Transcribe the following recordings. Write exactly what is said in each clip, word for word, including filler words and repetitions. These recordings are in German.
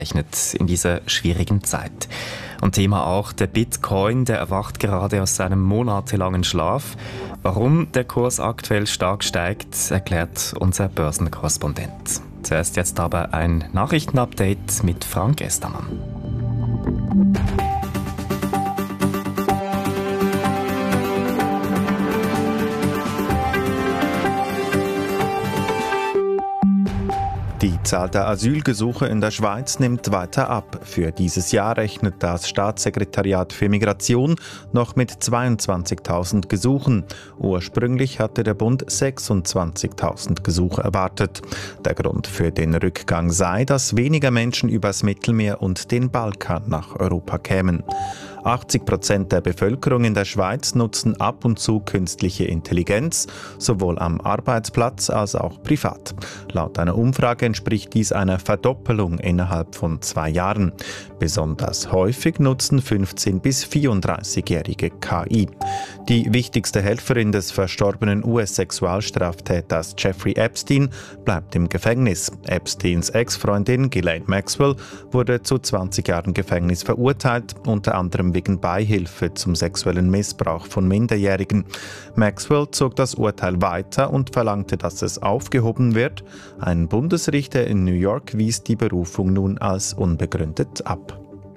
in dieser schwierigen Zeit. Und Thema auch der Bitcoin, der erwacht gerade aus seinem monatelangen Schlaf. Warum der Kurs aktuell stark steigt, erklärt unser Börsenkorrespondent. Zuerst jetzt aber ein Nachrichtenupdate mit Frank Estermann. Die Zahl der Asylgesuche in der Schweiz nimmt weiter ab. Für dieses Jahr rechnet das Staatssekretariat für Migration noch mit zweiundzwanzigtausend Gesuchen. Ursprünglich hatte der Bund sechsundzwanzigtausend Gesuche erwartet. Der Grund für den Rückgang sei, dass weniger Menschen übers Mittelmeer und den Balkan nach Europa kämen. achtzig Prozent der Bevölkerung in der Schweiz nutzen ab und zu künstliche Intelligenz, sowohl am Arbeitsplatz als auch privat. Laut einer Umfrage entspricht dies einer Verdoppelung innerhalb von zwei Jahren. Besonders häufig nutzen fünfzehn- bis vierunddreißigjährige K I. Die wichtigste Helferin des verstorbenen U S-Sexualstraftäters Jeffrey Epstein bleibt im Gefängnis. Epsteins Ex-Freundin Ghislaine Maxwell wurde zu zwanzig Jahren Gefängnis verurteilt, unter anderem wegen Beihilfe zum sexuellen Missbrauch von Minderjährigen. Maxwell zog das Urteil weiter und verlangte, dass es aufgehoben wird. Ein Bundesrichter in New York wies die Berufung nun als unbegründet ab.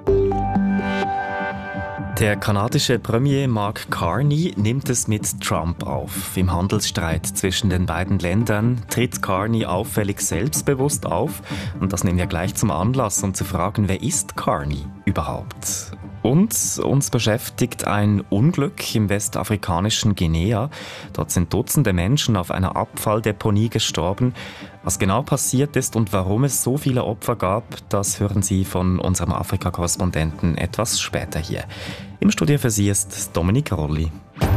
Der kanadische Premier Mark Carney nimmt es mit Trump auf. Im Handelsstreit zwischen den beiden Ländern tritt Carney auffällig selbstbewusst auf. Und das nehmen wir gleich zum Anlass, um zu fragen, wer ist Carney überhaupt? Und uns beschäftigt ein Unglück im westafrikanischen Guinea. Dort sind Dutzende Menschen auf einer Abfalldeponie gestorben. Was genau passiert ist und warum es so viele Opfer gab, das hören Sie von unserem Afrika-Korrespondenten etwas später hier. Im Studio für Sie ist Dominik Rolli.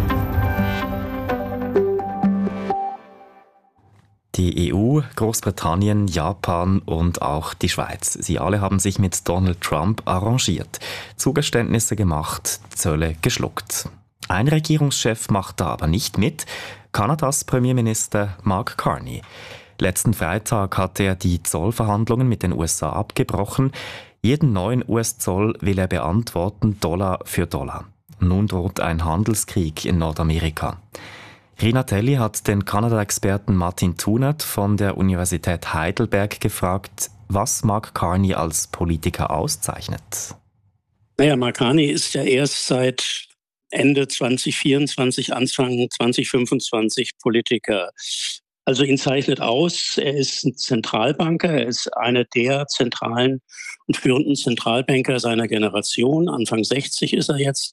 Die E U, Großbritannien, Japan und auch die Schweiz. Sie alle haben sich mit Donald Trump arrangiert, Zugeständnisse gemacht, Zölle geschluckt. Ein Regierungschef macht da aber nicht mit, Kanadas Premierminister Mark Carney. Letzten Freitag hat er die Zollverhandlungen mit den U S A abgebrochen. Jeden neuen U S-Zoll will er beantworten, Dollar für Dollar. Nun droht ein Handelskrieg in Nordamerika. Rina Telli hat den Kanada-Experten Martin Thunert von der Universität Heidelberg gefragt, was Mark Carney als Politiker auszeichnet. Naja, Mark Carney ist ja erst seit Ende zwanzig vierundzwanzig, Anfang zwanzig fünfundzwanzig Politiker. Also ihn zeichnet aus, er ist ein Zentralbanker, er ist einer der zentralen und führenden Zentralbanker seiner Generation. Anfang sechzig ist er jetzt.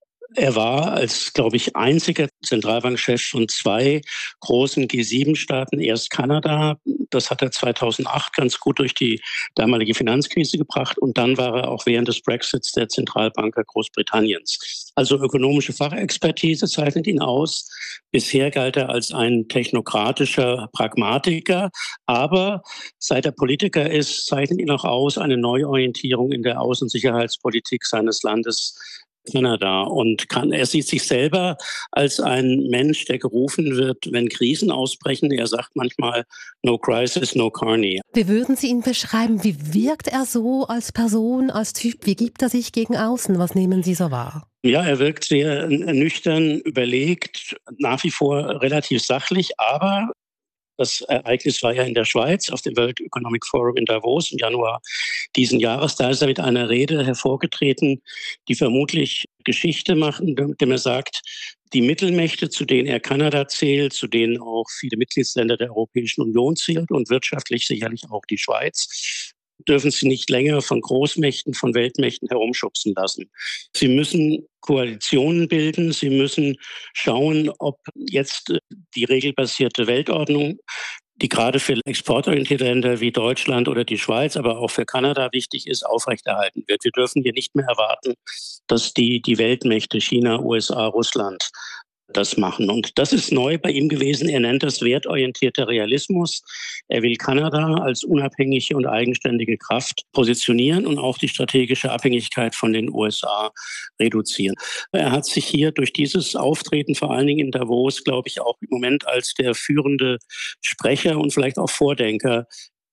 Er war als, glaube ich, einziger Zentralbankchef von zwei großen G sieben Staaten, erst Kanada, das hat er zweitausendacht ganz gut durch die damalige Finanzkrise gebracht, und dann war er auch während des Brexits der Zentralbanker Großbritanniens. Also ökonomische Fachexpertise zeichnet ihn aus. Bisher galt er als ein technokratischer Pragmatiker, aber seit er Politiker ist, zeichnet ihn auch aus eine Neuorientierung in der Außen- und Sicherheitspolitik seines Landes Kanada, und kann, er sieht sich selber als ein Mensch, der gerufen wird, wenn Krisen ausbrechen. Er sagt manchmal, no crisis, no Carney. Wie würden Sie ihn beschreiben? Wie wirkt er so als Person, als Typ? Wie gibt er sich gegen außen? Was nehmen Sie so wahr? Ja, er wirkt sehr nüchtern, überlegt, nach wie vor relativ sachlich, aber das Ereignis war ja in der Schweiz auf dem World Economic Forum in Davos im Januar diesen Jahres. Da ist er mit einer Rede hervorgetreten, die vermutlich Geschichte macht, indem er sagt, die Mittelmächte, zu denen er Kanada zählt, zu denen auch viele Mitgliedsländer der Europäischen Union zählt und wirtschaftlich sicherlich auch die Schweiz, dürfen sie nicht länger von Großmächten, von Weltmächten herumschubsen lassen. Sie müssen Koalitionen bilden, sie müssen schauen, ob jetzt die regelbasierte Weltordnung, die gerade für exportorientierte Länder wie Deutschland oder die Schweiz, aber auch für Kanada wichtig ist, aufrechterhalten wird. Wir dürfen hier nicht mehr erwarten, dass die, die Weltmächte China, U S A, Russland das machen. Und das ist neu bei ihm gewesen. Er nennt das wertorientierter Realismus. Er will Kanada als unabhängige und eigenständige Kraft positionieren und auch die strategische Abhängigkeit von den U S A reduzieren. Er hat sich hier durch dieses Auftreten, vor allen Dingen in Davos, glaube ich, auch im Moment als der führende Sprecher und vielleicht auch Vordenker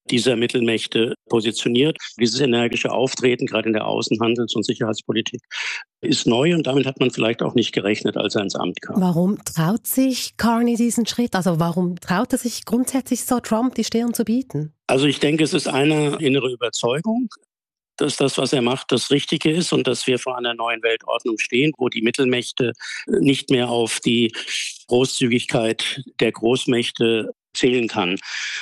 dieser Mittelmächte positioniert. Dieses energische Auftreten, gerade in der Außenhandels- und Sicherheitspolitik, ist neu und damit hat man vielleicht auch nicht gerechnet, als er ins Amt kam. Warum traut sich Carney diesen Schritt? Also warum traut er sich grundsätzlich so, Trump die Stirn zu bieten? Also ich denke, es ist eine innere Überzeugung, dass das, was er macht, das Richtige ist und dass wir vor einer neuen Weltordnung stehen, wo die Mittelmächte nicht mehr auf die Großzügigkeit der Großmächte zählen kann.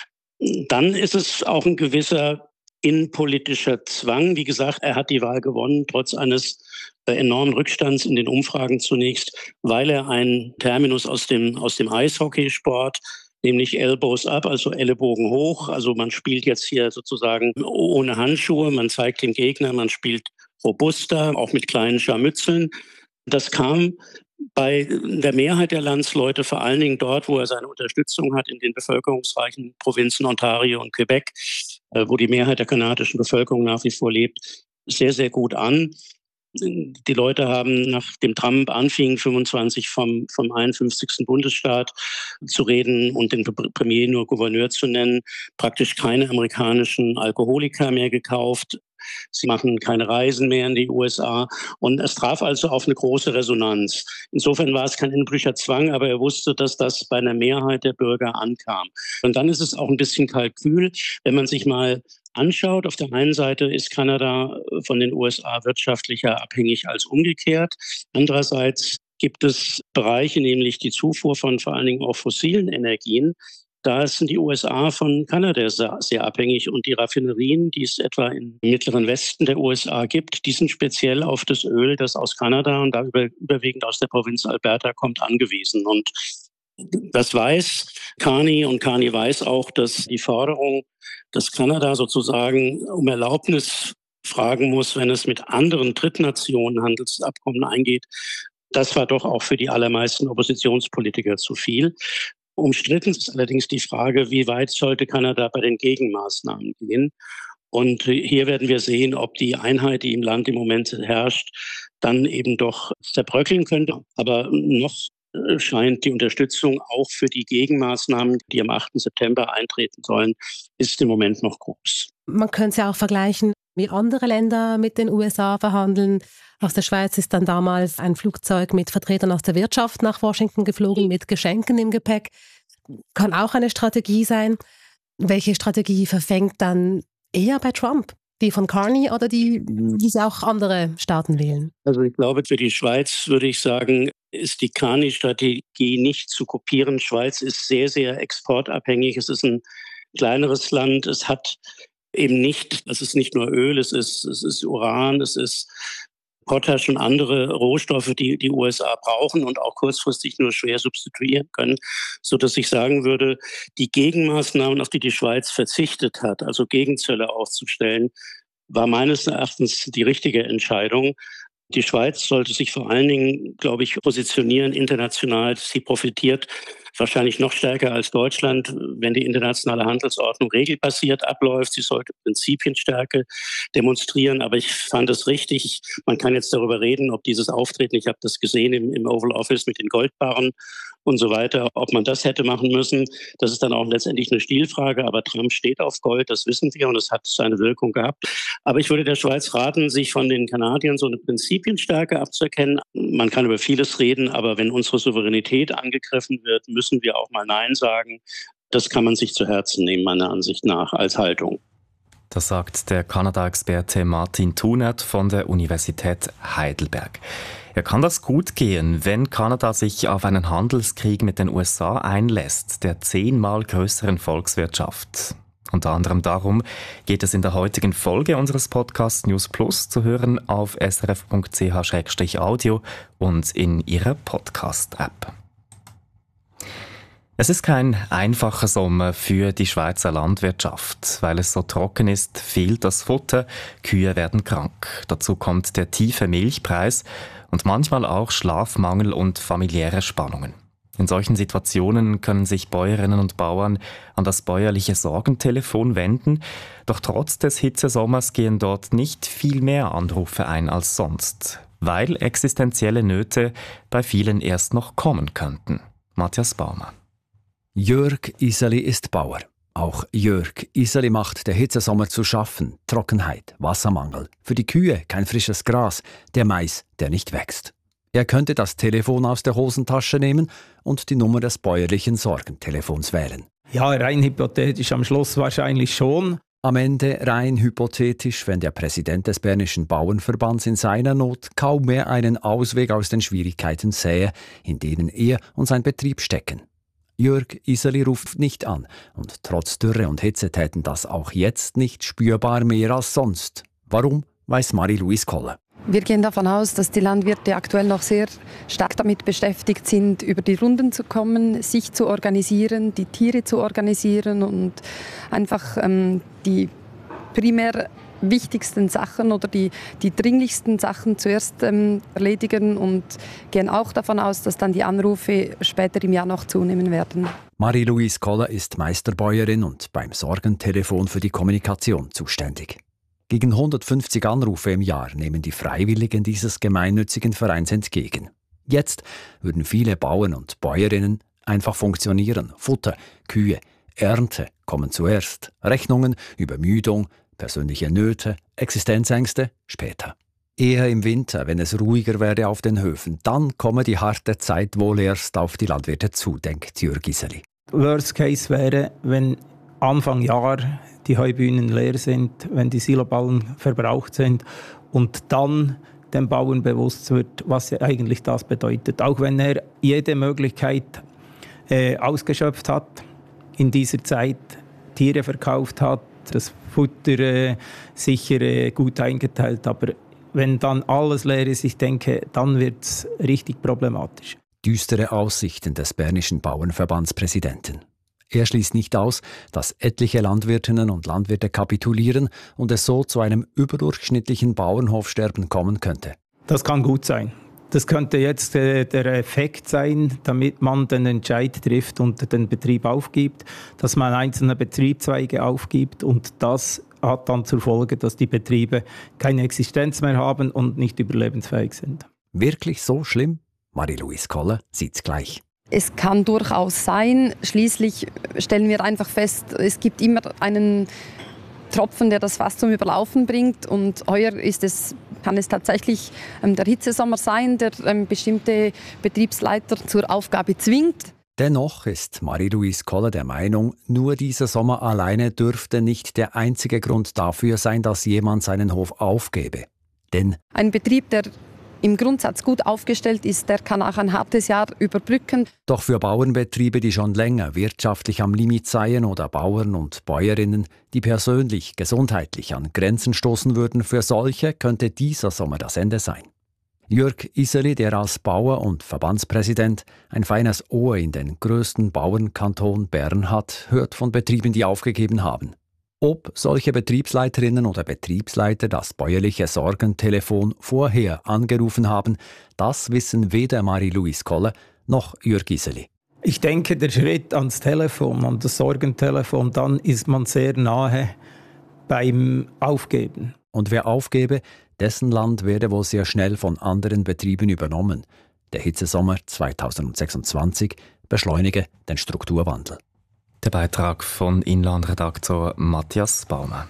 Dann ist es auch ein gewisser innenpolitischer Zwang. Wie gesagt, er hat die Wahl gewonnen, trotz eines enormen Rückstands in den Umfragen zunächst, weil er einen Terminus aus dem, aus dem Eishockeysport, nämlich Elbows up, also Ellenbogen hoch. Also man spielt jetzt hier sozusagen ohne Handschuhe, man zeigt dem Gegner, man spielt robuster, auch mit kleinen Scharmützeln. Das kam bei der Mehrheit der Landsleute, vor allen Dingen dort, wo er seine Unterstützung hat, in den bevölkerungsreichen Provinzen Ontario und Quebec, wo die Mehrheit der kanadischen Bevölkerung nach wie vor lebt, sehr, sehr gut an. Die Leute haben, nachdem Trump anfing, fünfundzwanzig vom, vom einundfünfzigsten Bundesstaat zu reden und den Premier nur Gouverneur zu nennen, praktisch keine amerikanischen Alkoholiker mehr gekauft. Sie machen keine Reisen mehr in die U S A. Und es traf also auf eine große Resonanz. Insofern war es kein innenpolitischer Zwang, aber er wusste, dass das bei einer Mehrheit der Bürger ankam. Und dann ist es auch ein bisschen Kalkül, wenn man sich mal anschaut. Auf der einen Seite ist Kanada von den U S A wirtschaftlicher abhängig als umgekehrt. Andererseits gibt es Bereiche, nämlich die Zufuhr von vor allen Dingen auch fossilen Energien. Da sind die U S A von Kanada sehr, sehr abhängig und die Raffinerien, die es etwa im mittleren Westen der U S A gibt, die sind speziell auf das Öl, das aus Kanada und da über, überwiegend aus der Provinz Alberta kommt, angewiesen. Und das weiß Carney und Carney weiß auch, dass die Forderung, dass Kanada sozusagen um Erlaubnis fragen muss, wenn es mit anderen Drittnationen Handelsabkommen eingeht, das war doch auch für die allermeisten Oppositionspolitiker zu viel. Umstritten ist allerdings die Frage, wie weit sollte Kanada bei den Gegenmaßnahmen gehen. Und hier werden wir sehen, ob die Einheit, die im Land im Moment herrscht, dann eben doch zerbröckeln könnte. Aber noch scheint die Unterstützung auch für die Gegenmaßnahmen, die am achten September eintreten sollen, ist im Moment noch groß. Man könnte es ja auch vergleichen, wie andere Länder mit den U S A verhandeln. Aus der Schweiz ist dann damals ein Flugzeug mit Vertretern aus der Wirtschaft nach Washington geflogen, mit Geschenken im Gepäck. Kann auch eine Strategie sein. Welche Strategie verfängt dann eher bei Trump? Die von Carney oder die, die auch andere Staaten wählen? Also ich glaube, für die Schweiz würde ich sagen, ist die Carney-Strategie nicht zu kopieren. Schweiz ist sehr, sehr exportabhängig. Es ist ein kleineres Land. Es hat eben nicht, es ist nicht nur Öl, es ist, es ist Uran, es ist Potash und andere Rohstoffe, die die U S A brauchen und auch kurzfristig nur schwer substituieren können, sodass ich sagen würde, die Gegenmaßnahmen, auf die die Schweiz verzichtet hat, also Gegenzölle aufzustellen, war meines Erachtens die richtige Entscheidung. Die Schweiz sollte sich vor allen Dingen, glaube ich, positionieren international. Sie profitiert wahrscheinlich noch stärker als Deutschland, wenn die internationale Handelsordnung regelbasiert abläuft. Sie sollte Prinzipienstärke demonstrieren. Aber ich fand es richtig. Man kann jetzt darüber reden, ob dieses Auftreten, ich habe das gesehen im, im Oval Office mit den Goldbarren und so weiter, ob man das hätte machen müssen. Das ist dann auch letztendlich eine Stilfrage. Aber Trump steht auf Gold, das wissen wir, und es hat seine Wirkung gehabt. Aber ich würde der Schweiz raten, sich von den Kanadiern so eine Prinzipienstärke abzuerkennen. Man kann über vieles reden, aber wenn unsere Souveränität angegriffen wird, müssen wir auch mal Nein sagen. Das kann man sich zu Herzen nehmen, meiner Ansicht nach, als Haltung. Das sagt der Kanada-Experte Martin Thunert von der Universität Heidelberg. Ja, kann das gut gehen, wenn Kanada sich auf einen Handelskrieg mit den U S A einlässt, der zehnmal größeren Volkswirtschaft? Unter anderem darum geht es in der heutigen Folge unseres Podcasts News Plus zu hören auf s r f punkt c h slash audio und in Ihrer Podcast-App. Es ist kein einfacher Sommer für die Schweizer Landwirtschaft. Weil es so trocken ist, fehlt das Futter, Kühe werden krank. Dazu kommt der tiefe Milchpreis und manchmal auch Schlafmangel und familiäre Spannungen. In solchen Situationen können sich Bäuerinnen und Bauern an das bäuerliche Sorgentelefon wenden, doch trotz des Hitzesommers gehen dort nicht viel mehr Anrufe ein als sonst, weil existenzielle Nöte bei vielen erst noch kommen könnten. Matthias Baumer. Jörg Iseli ist Bauer. Auch Jörg Iseli macht der Hitzesommer zu schaffen. Trockenheit, Wassermangel. Für die Kühe kein frisches Gras, der Mais, der nicht wächst. Er könnte das Telefon aus der Hosentasche nehmen und die Nummer des bäuerlichen Sorgentelefons wählen. Ja, rein hypothetisch am Schluss wahrscheinlich schon. Am Ende rein hypothetisch, wenn der Präsident des Bernischen Bauernverbands in seiner Not kaum mehr einen Ausweg aus den Schwierigkeiten sähe, in denen er und sein Betrieb stecken. Jörg Iseli ruft nicht an und trotz Dürre und Hitze täten das auch jetzt nicht spürbar mehr als sonst. Warum, weiß Marie-Louise Koller. Wir gehen davon aus, dass die Landwirte aktuell noch sehr stark damit beschäftigt sind, über die Runden zu kommen, sich zu organisieren, die Tiere zu organisieren und einfach ähm, die primär wichtigsten Sachen oder die, die dringlichsten Sachen zuerst ähm, erledigen und gehen auch davon aus, dass dann die Anrufe später im Jahr noch zunehmen werden. Marie-Louise Koller ist Meisterbäuerin und beim Sorgentelefon für die Kommunikation zuständig. Gegen hundertfünfzig Anrufe im Jahr nehmen die Freiwilligen dieses gemeinnützigen Vereins entgegen. Jetzt würden viele Bauern und Bäuerinnen einfach funktionieren. Futter, Kühe, Ernte kommen zuerst. Rechnungen, Übermüdung, persönliche Nöte, Existenzängste später. Eher im Winter, wenn es ruhiger werde auf den Höfen, dann komme die harte Zeit wohl erst auf die Landwirte zu, denkt Jörg Iseli. Worst Case wäre, wenn Anfang Jahr die Heubühnen leer sind, wenn die Siloballen verbraucht sind und dann dem Bauern bewusst wird, was eigentlich das bedeutet. Auch wenn er jede Möglichkeit äh, ausgeschöpft hat, in dieser Zeit Tiere verkauft hat, das Futter äh, sicher äh, gut eingeteilt. Aber wenn dann alles leer ist, ich denke, dann wird es richtig problematisch. Düstere Aussichten des Bernischen Bauernverbandspräsidenten. Er schließt nicht aus, dass etliche Landwirtinnen und Landwirte kapitulieren und es so zu einem überdurchschnittlichen Bauernhofsterben kommen könnte. Das kann gut sein. Das könnte jetzt äh, der Effekt sein, damit man den Entscheid trifft und den Betrieb aufgibt, dass man einzelne Betriebszweige aufgibt und das hat dann zur Folge, dass die Betriebe keine Existenz mehr haben und nicht überlebensfähig sind. Wirklich so schlimm? Marie-Louise Koller sieht's gleich. Es kann durchaus sein. Schließlich stellen wir einfach fest, es gibt immer einen Tropfen, der das Fass zum Überlaufen bringt. Und heuer ist es, kann es tatsächlich ähm, der Hitzesommer sein, der ähm, bestimmte Betriebsleiter zur Aufgabe zwingt. Dennoch ist Marie-Louise Koller der Meinung, nur dieser Sommer alleine dürfte nicht der einzige Grund dafür sein, dass jemand seinen Hof aufgebe. Denn ein Betrieb, der im Grundsatz gut aufgestellt ist, der kann auch ein hartes Jahr überbrücken. Doch für Bauernbetriebe, die schon länger wirtschaftlich am Limit seien oder Bauern und Bäuerinnen, die persönlich, gesundheitlich an Grenzen stoßen würden, für solche könnte dieser Sommer das Ende sein. Jörg Iseli, der als Bauer und Verbandspräsident ein feines Ohr in den grössten Bauernkanton Bern hat, hört von Betrieben, die aufgegeben haben. Ob solche Betriebsleiterinnen oder Betriebsleiter das bäuerliche Sorgentelefon vorher angerufen haben, das wissen weder Marie-Louise Koller noch Jörg Iseli. Ich denke, der Schritt ans Telefon, an das Sorgentelefon, dann ist man sehr nahe beim Aufgeben. Und wer aufgebe, dessen Land werde wohl sehr schnell von anderen Betrieben übernommen. Der Hitzesommer zweitausendsechsundzwanzig beschleunige den Strukturwandel. Der Beitrag von Inlandredaktor Matthias Baumer.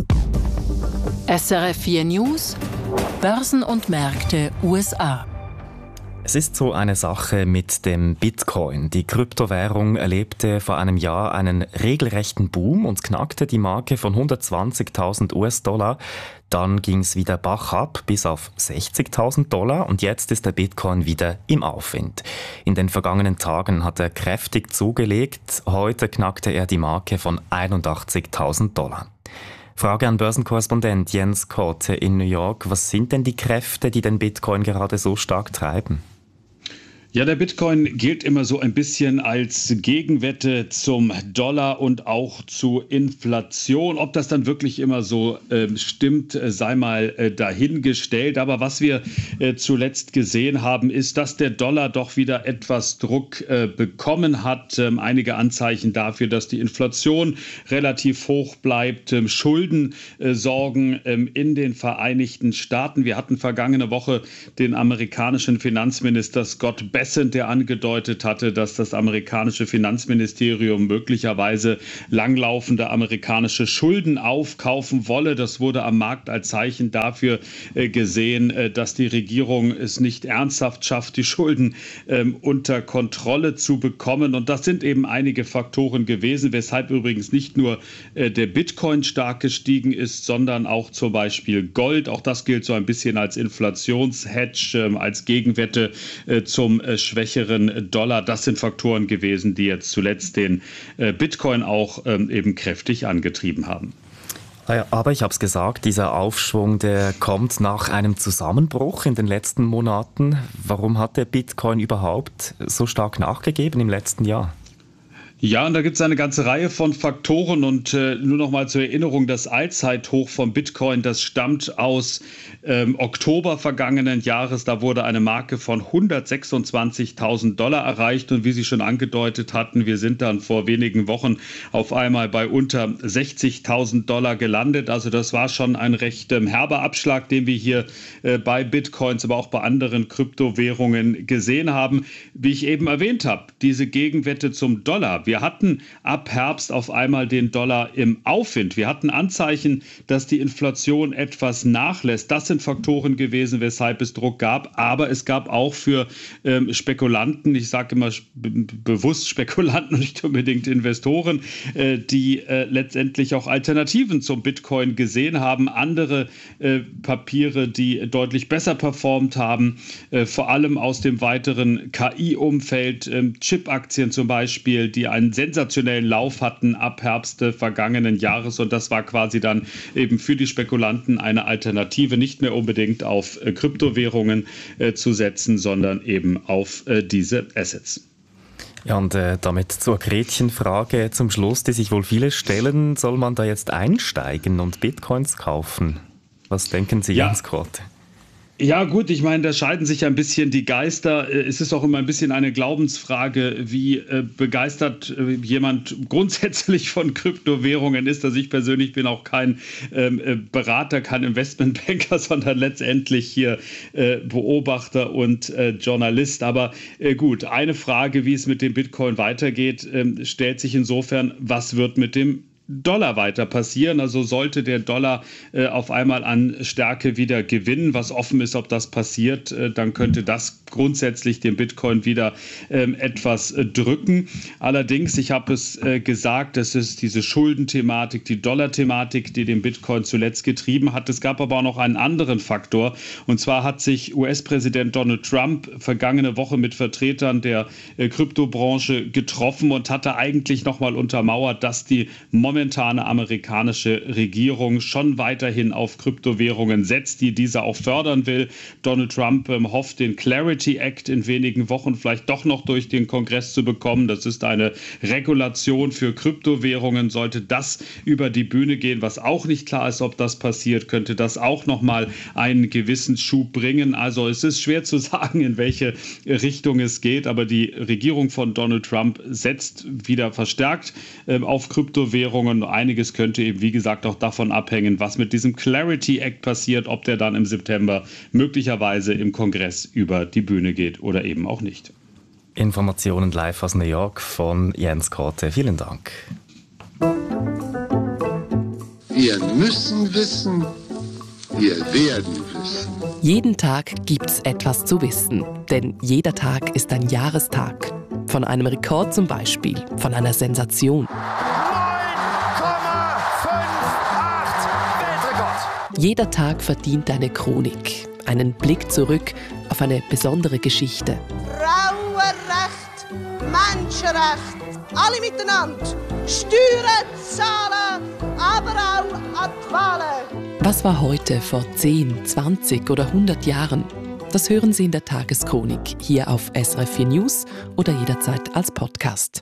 S R F vier News, Börsen und Märkte U S A. Es ist so eine Sache mit dem Bitcoin. Die Kryptowährung erlebte vor einem Jahr einen regelrechten Boom und knackte die Marke von hundertzwanzigtausend US-Dollar. Dann ging es wieder Bach ab bis auf sechzigtausend Dollar und jetzt ist der Bitcoin wieder im Aufwind. In den vergangenen Tagen hat er kräftig zugelegt. Heute knackte er die Marke von einundachtzigtausend Dollar. Frage an Börsenkorrespondent Jens Korte in New York. Was sind denn die Kräfte, die den Bitcoin gerade so stark treiben? Ja, der Bitcoin gilt immer so ein bisschen als Gegenwette zum Dollar und auch zu Inflation. Ob das dann wirklich immer so äh, stimmt, äh, sei mal äh, dahingestellt. Aber was wir äh, zuletzt gesehen haben, ist, dass der Dollar doch wieder etwas Druck äh, bekommen hat. Ähm, einige Anzeichen dafür, dass die Inflation relativ hoch bleibt. Ähm, Schuldensorgen äh, ähm, in den Vereinigten Staaten. Wir hatten vergangene Woche den amerikanischen Finanzminister Scott Bessent Crescent, der angedeutet hatte, dass das amerikanische Finanzministerium möglicherweise langlaufende amerikanische Schulden aufkaufen wolle. Das wurde am Markt als Zeichen dafür äh, gesehen, äh, dass die Regierung es nicht ernsthaft schafft, die Schulden äh, unter Kontrolle zu bekommen. Und das sind eben einige Faktoren gewesen, weshalb übrigens nicht nur äh, der Bitcoin stark gestiegen ist, sondern auch zum Beispiel Gold. Auch das gilt so ein bisschen als Inflationshedge, äh, als Gegenwette äh, zum äh, schwächeren Dollar. Das sind Faktoren gewesen, die jetzt zuletzt den äh, Bitcoin auch äh, eben kräftig angetrieben haben. Aber ich habe es gesagt, dieser Aufschwung, der kommt nach einem Zusammenbruch in den letzten Monaten. Warum hat der Bitcoin überhaupt so stark nachgegeben im letzten Jahr? Ja, und da gibt es eine ganze Reihe von Faktoren und äh, nur noch mal zur Erinnerung, das Allzeithoch vom Bitcoin, das stammt aus ähm, Oktober vergangenen Jahres. Da wurde eine Marke von hundertsechsundzwanzigtausend Dollar erreicht und wie Sie schon angedeutet hatten, wir sind dann vor wenigen Wochen auf einmal bei unter sechzigtausend Dollar gelandet. Also das war schon ein recht ähm, herber Abschlag, den wir hier äh, bei Bitcoins, aber auch bei anderen Kryptowährungen gesehen haben. Wie ich eben erwähnt habe, diese Gegenwette zum Dollar. Wir Wir hatten ab Herbst auf einmal den Dollar im Aufwind. Wir hatten Anzeichen, dass die Inflation etwas nachlässt. Das sind Faktoren gewesen, weshalb es Druck gab. Aber es gab auch für ähm, Spekulanten, ich sage immer be- bewusst Spekulanten und nicht unbedingt Investoren, äh, die äh, letztendlich auch Alternativen zum Bitcoin gesehen haben. Andere äh, Papiere, die deutlich besser performt haben, äh, vor allem aus dem weiteren K I-Umfeld, äh, Chip-Aktien zum Beispiel, die einen sensationellen Lauf hatten ab Herbst vergangenen Jahres und das war quasi dann eben für die Spekulanten eine Alternative, nicht mehr unbedingt auf äh, Kryptowährungen äh, zu setzen, sondern eben auf äh, diese Assets. Ja, und äh, damit zur Gretchenfrage zum Schluss, die sich wohl viele stellen, soll man da jetzt einsteigen und Bitcoins kaufen? Was denken Sie, ja. Jens Korte? Ja gut, ich meine, da scheiden sich ein bisschen die Geister. Es ist auch immer ein bisschen eine Glaubensfrage, wie äh, begeistert äh, jemand grundsätzlich von Kryptowährungen ist. Also ich persönlich bin auch kein ähm, Berater, kein Investmentbanker, sondern letztendlich hier äh, Beobachter und äh, Journalist. Aber äh, gut, eine Frage, wie es mit dem Bitcoin weitergeht, äh, stellt sich insofern, was wird mit dem Dollar weiter passieren. Also sollte der Dollar äh, auf einmal an Stärke wieder gewinnen, was offen ist, ob das passiert, äh, dann könnte das grundsätzlich den Bitcoin wieder ähm, etwas äh, drücken. Allerdings, ich habe es äh, gesagt, es ist diese Schuldenthematik, die Dollar-Thematik, die den Bitcoin zuletzt getrieben hat. Es gab aber auch noch einen anderen Faktor. Und zwar hat sich U S-Präsident Donald Trump vergangene Woche mit Vertretern der äh, Kryptobranche getroffen und hatte eigentlich nochmal untermauert, dass die momentane amerikanische Regierung schon weiterhin auf Kryptowährungen setzt, die diese auch fördern will. Donald Trump ähm, hofft, den Clarity Act in wenigen Wochen vielleicht doch noch durch den Kongress zu bekommen. Das ist eine Regulation für Kryptowährungen. Sollte das über die Bühne gehen, was auch nicht klar ist, ob das passiert, könnte das auch nochmal einen gewissen Schub bringen. Also es ist schwer zu sagen, in welche Richtung es geht, aber die Regierung von Donald Trump setzt wieder verstärkt äh, auf Kryptowährungen. Einiges könnte eben, wie gesagt, auch davon abhängen, was mit diesem Clarity Act passiert, ob der dann im September möglicherweise im Kongress über die Bühne geht oder eben auch nicht. Informationen live aus New York von Jens Korte. Vielen Dank. Wir müssen wissen, wir werden wissen. Jeden Tag gibt's etwas zu wissen, denn jeder Tag ist ein Jahrestag. Von einem Rekord zum Beispiel, von einer Sensation. Jeder Tag verdient eine Chronik, einen Blick zurück auf eine besondere Geschichte. Frauenrecht, Menschenrecht, alle miteinander. Steuern zahlen, aber auch an die Wahlen. Was war heute vor zehn, zwanzig oder hundert Jahren? Das hören Sie in der Tageschronik hier auf S R F vier News oder jederzeit als Podcast.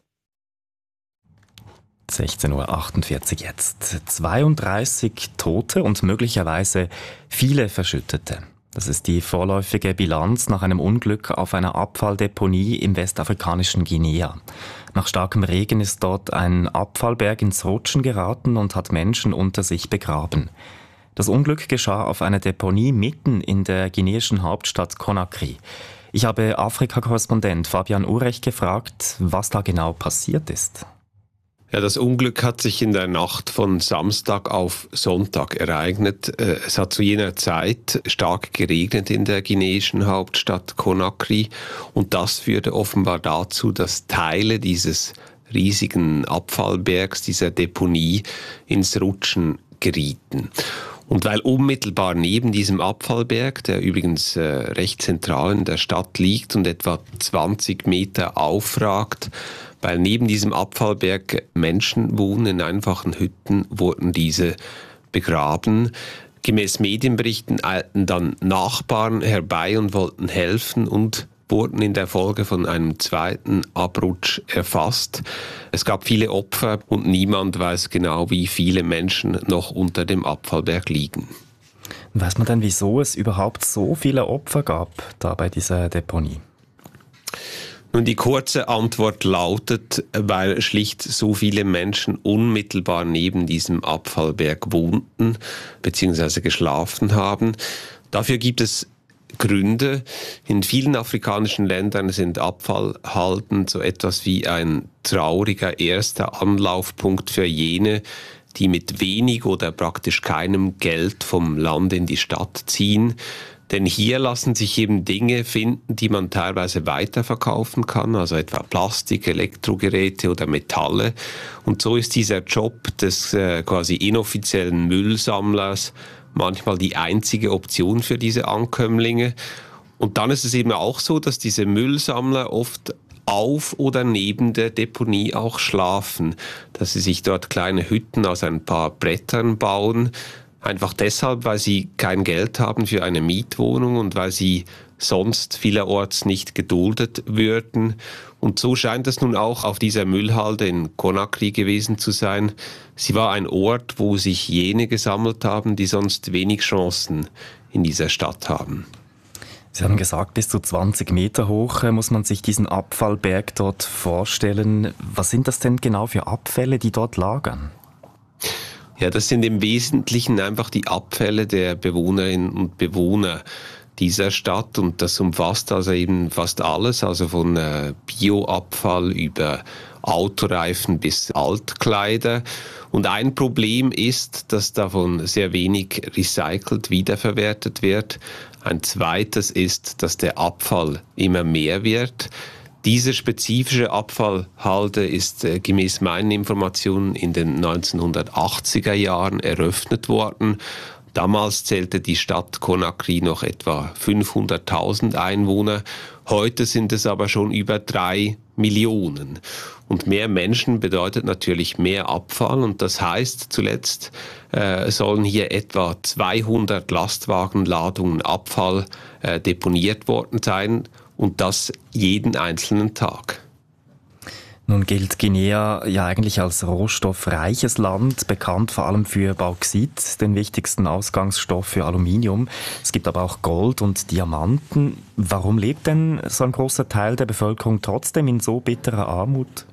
sechzehn Uhr achtundvierzig jetzt. zweiunddreißig Tote und möglicherweise viele Verschüttete. Das ist die vorläufige Bilanz nach einem Unglück auf einer Abfalldeponie im westafrikanischen Guinea. Nach starkem Regen ist dort ein Abfallberg ins Rutschen geraten und hat Menschen unter sich begraben. Das Unglück geschah auf einer Deponie mitten in der guineischen Hauptstadt Conakry. Ich habe Afrika-Korrespondent Fabian Urech gefragt, was da genau passiert ist. Ja, das Unglück hat sich in der Nacht von Samstag auf Sonntag ereignet. Es hat zu jener Zeit stark geregnet in der guineischen Hauptstadt Conakry und das führte offenbar dazu, dass Teile dieses riesigen Abfallbergs, dieser Deponie, ins Rutschen gerieten. Und weil unmittelbar neben diesem Abfallberg, der übrigens äh, recht zentral in der Stadt liegt und etwa zwanzig Meter aufragt, weil neben diesem Abfallberg Menschen wohnen in einfachen Hütten, wurden diese begraben. Gemäß Medienberichten eilten dann Nachbarn herbei und wollten helfen und wurden in der Folge von einem zweiten Abrutsch erfasst. Es gab viele Opfer und niemand weiß genau, wie viele Menschen noch unter dem Abfallberg liegen. Weiß man denn, wieso es überhaupt so viele Opfer gab da bei dieser Deponie? Nun, die kurze Antwort lautet, weil schlicht so viele Menschen unmittelbar neben diesem Abfallberg wohnten bzw. geschlafen haben. Dafür gibt es Gründe. In vielen afrikanischen Ländern sind Abfallhalden so etwas wie ein trauriger erster Anlaufpunkt für jene, die mit wenig oder praktisch keinem Geld vom Land in die Stadt ziehen. Denn hier lassen sich eben Dinge finden, die man teilweise weiterverkaufen kann, also etwa Plastik, Elektrogeräte oder Metalle. Und so ist dieser Job des äh, quasi inoffiziellen Müllsammlers manchmal die einzige Option für diese Ankömmlinge. Und dann ist es eben auch so, dass diese Müllsammler oft auf oder neben der Deponie auch schlafen, dass sie sich dort kleine Hütten aus ein paar Brettern bauen, einfach deshalb, weil sie kein Geld haben für eine Mietwohnung und weil sie sonst vielerorts nicht geduldet würden. Und so scheint es nun auch auf dieser Müllhalde in Conakry gewesen zu sein. Sie war ein Ort, wo sich jene gesammelt haben, die sonst wenig Chancen in dieser Stadt haben. Sie haben gesagt, bis zu zwanzig Meter hoch muss man sich diesen Abfallberg dort vorstellen. Was sind das denn genau für Abfälle, die dort lagern? Ja, das sind im Wesentlichen einfach die Abfälle der Bewohnerinnen und Bewohner dieser Stadt und das umfasst also eben fast alles, also von äh, Bioabfall über Autoreifen bis Altkleider. Und ein Problem ist, dass davon sehr wenig recycelt wiederverwertet wird. Ein zweites ist, dass der Abfall immer mehr wird. Diese spezifische Abfallhalde ist äh, gemäß meinen Informationen in den neunzehnhundertachtziger Jahren eröffnet worden. Damals zählte die Stadt Conakry noch etwa fünfhunderttausend Einwohner. Heute sind es aber schon über drei Millionen. Und mehr Menschen bedeutet natürlich mehr Abfall. Und das heißt, zuletzt äh, sollen hier etwa zweihundert Lastwagenladungen Abfall äh, deponiert worden sein. Und das jeden einzelnen Tag. Nun gilt Guinea ja eigentlich als rohstoffreiches Land, bekannt vor allem für Bauxit, den wichtigsten Ausgangsstoff für Aluminium. Es gibt aber auch Gold und Diamanten. Warum lebt denn so ein großer Teil der Bevölkerung trotzdem in so bitterer Armut?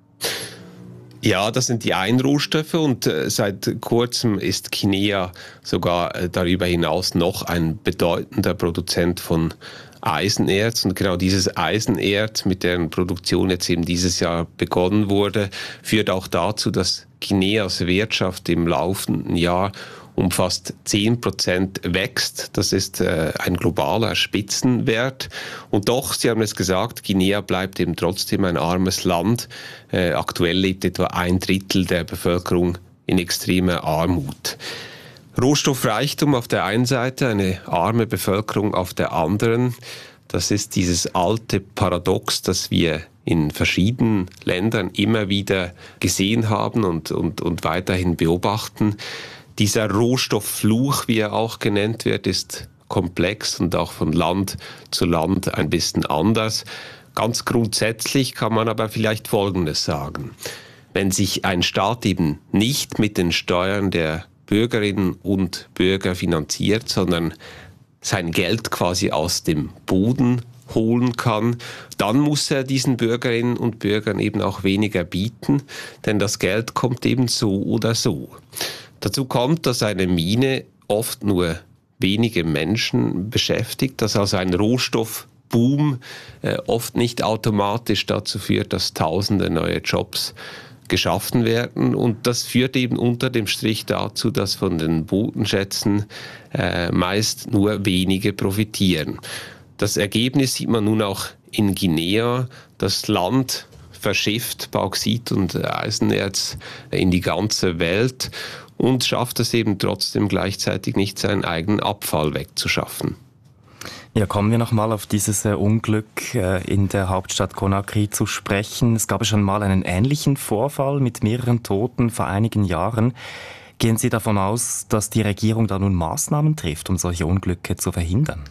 Ja, das sind die Einrohstoffe und äh, seit kurzem ist Guinea sogar äh, darüber hinaus noch ein bedeutender Produzent von Eisenerz. Und genau dieses Eisenerz, mit deren Produktion jetzt eben dieses Jahr begonnen wurde, führt auch dazu, dass Guineas Wirtschaft im laufenden Jahr um fast zehn Prozent wächst. Das ist äh, ein globaler Spitzenwert. Und doch, Sie haben es gesagt, Guinea bleibt eben trotzdem ein armes Land. Äh, aktuell lebt etwa ein Drittel der Bevölkerung in extremer Armut. Rohstoffreichtum auf der einen Seite, eine arme Bevölkerung auf der anderen. Das ist dieses alte Paradox, das wir in verschiedenen Ländern immer wieder gesehen haben und, und, und weiterhin beobachten. Dieser Rohstofffluch, wie er auch genannt wird, ist komplex und auch von Land zu Land ein bisschen anders. Ganz grundsätzlich kann man aber vielleicht Folgendes sagen. Wenn sich ein Staat eben nicht mit den Steuern der Bürgerinnen und Bürger finanziert, sondern sein Geld quasi aus dem Boden holen kann, dann muss er diesen Bürgerinnen und Bürgern eben auch weniger bieten, denn das Geld kommt eben so oder so. Dazu kommt, dass eine Mine oft nur wenige Menschen beschäftigt, dass also ein Rohstoff Boom äh, oft nicht automatisch dazu führt, dass tausende neue Jobs geschaffen werden. Und das führt eben unter dem Strich dazu, dass von den Bodenschätzen äh, meist nur wenige profitieren. Das Ergebnis sieht man nun auch in Guinea. Das Land verschifft Bauxit und Eisenerz in die ganze Welt und schafft es eben trotzdem gleichzeitig nicht, seinen eigenen Abfall wegzuschaffen. Ja, kommen wir nochmal auf dieses äh, Unglück äh, in der Hauptstadt Conakry zu sprechen. Es gab ja schon mal einen ähnlichen Vorfall mit mehreren Toten vor einigen Jahren. Gehen Sie davon aus, dass die Regierung da nun Maßnahmen trifft, um solche Unglücke zu verhindern?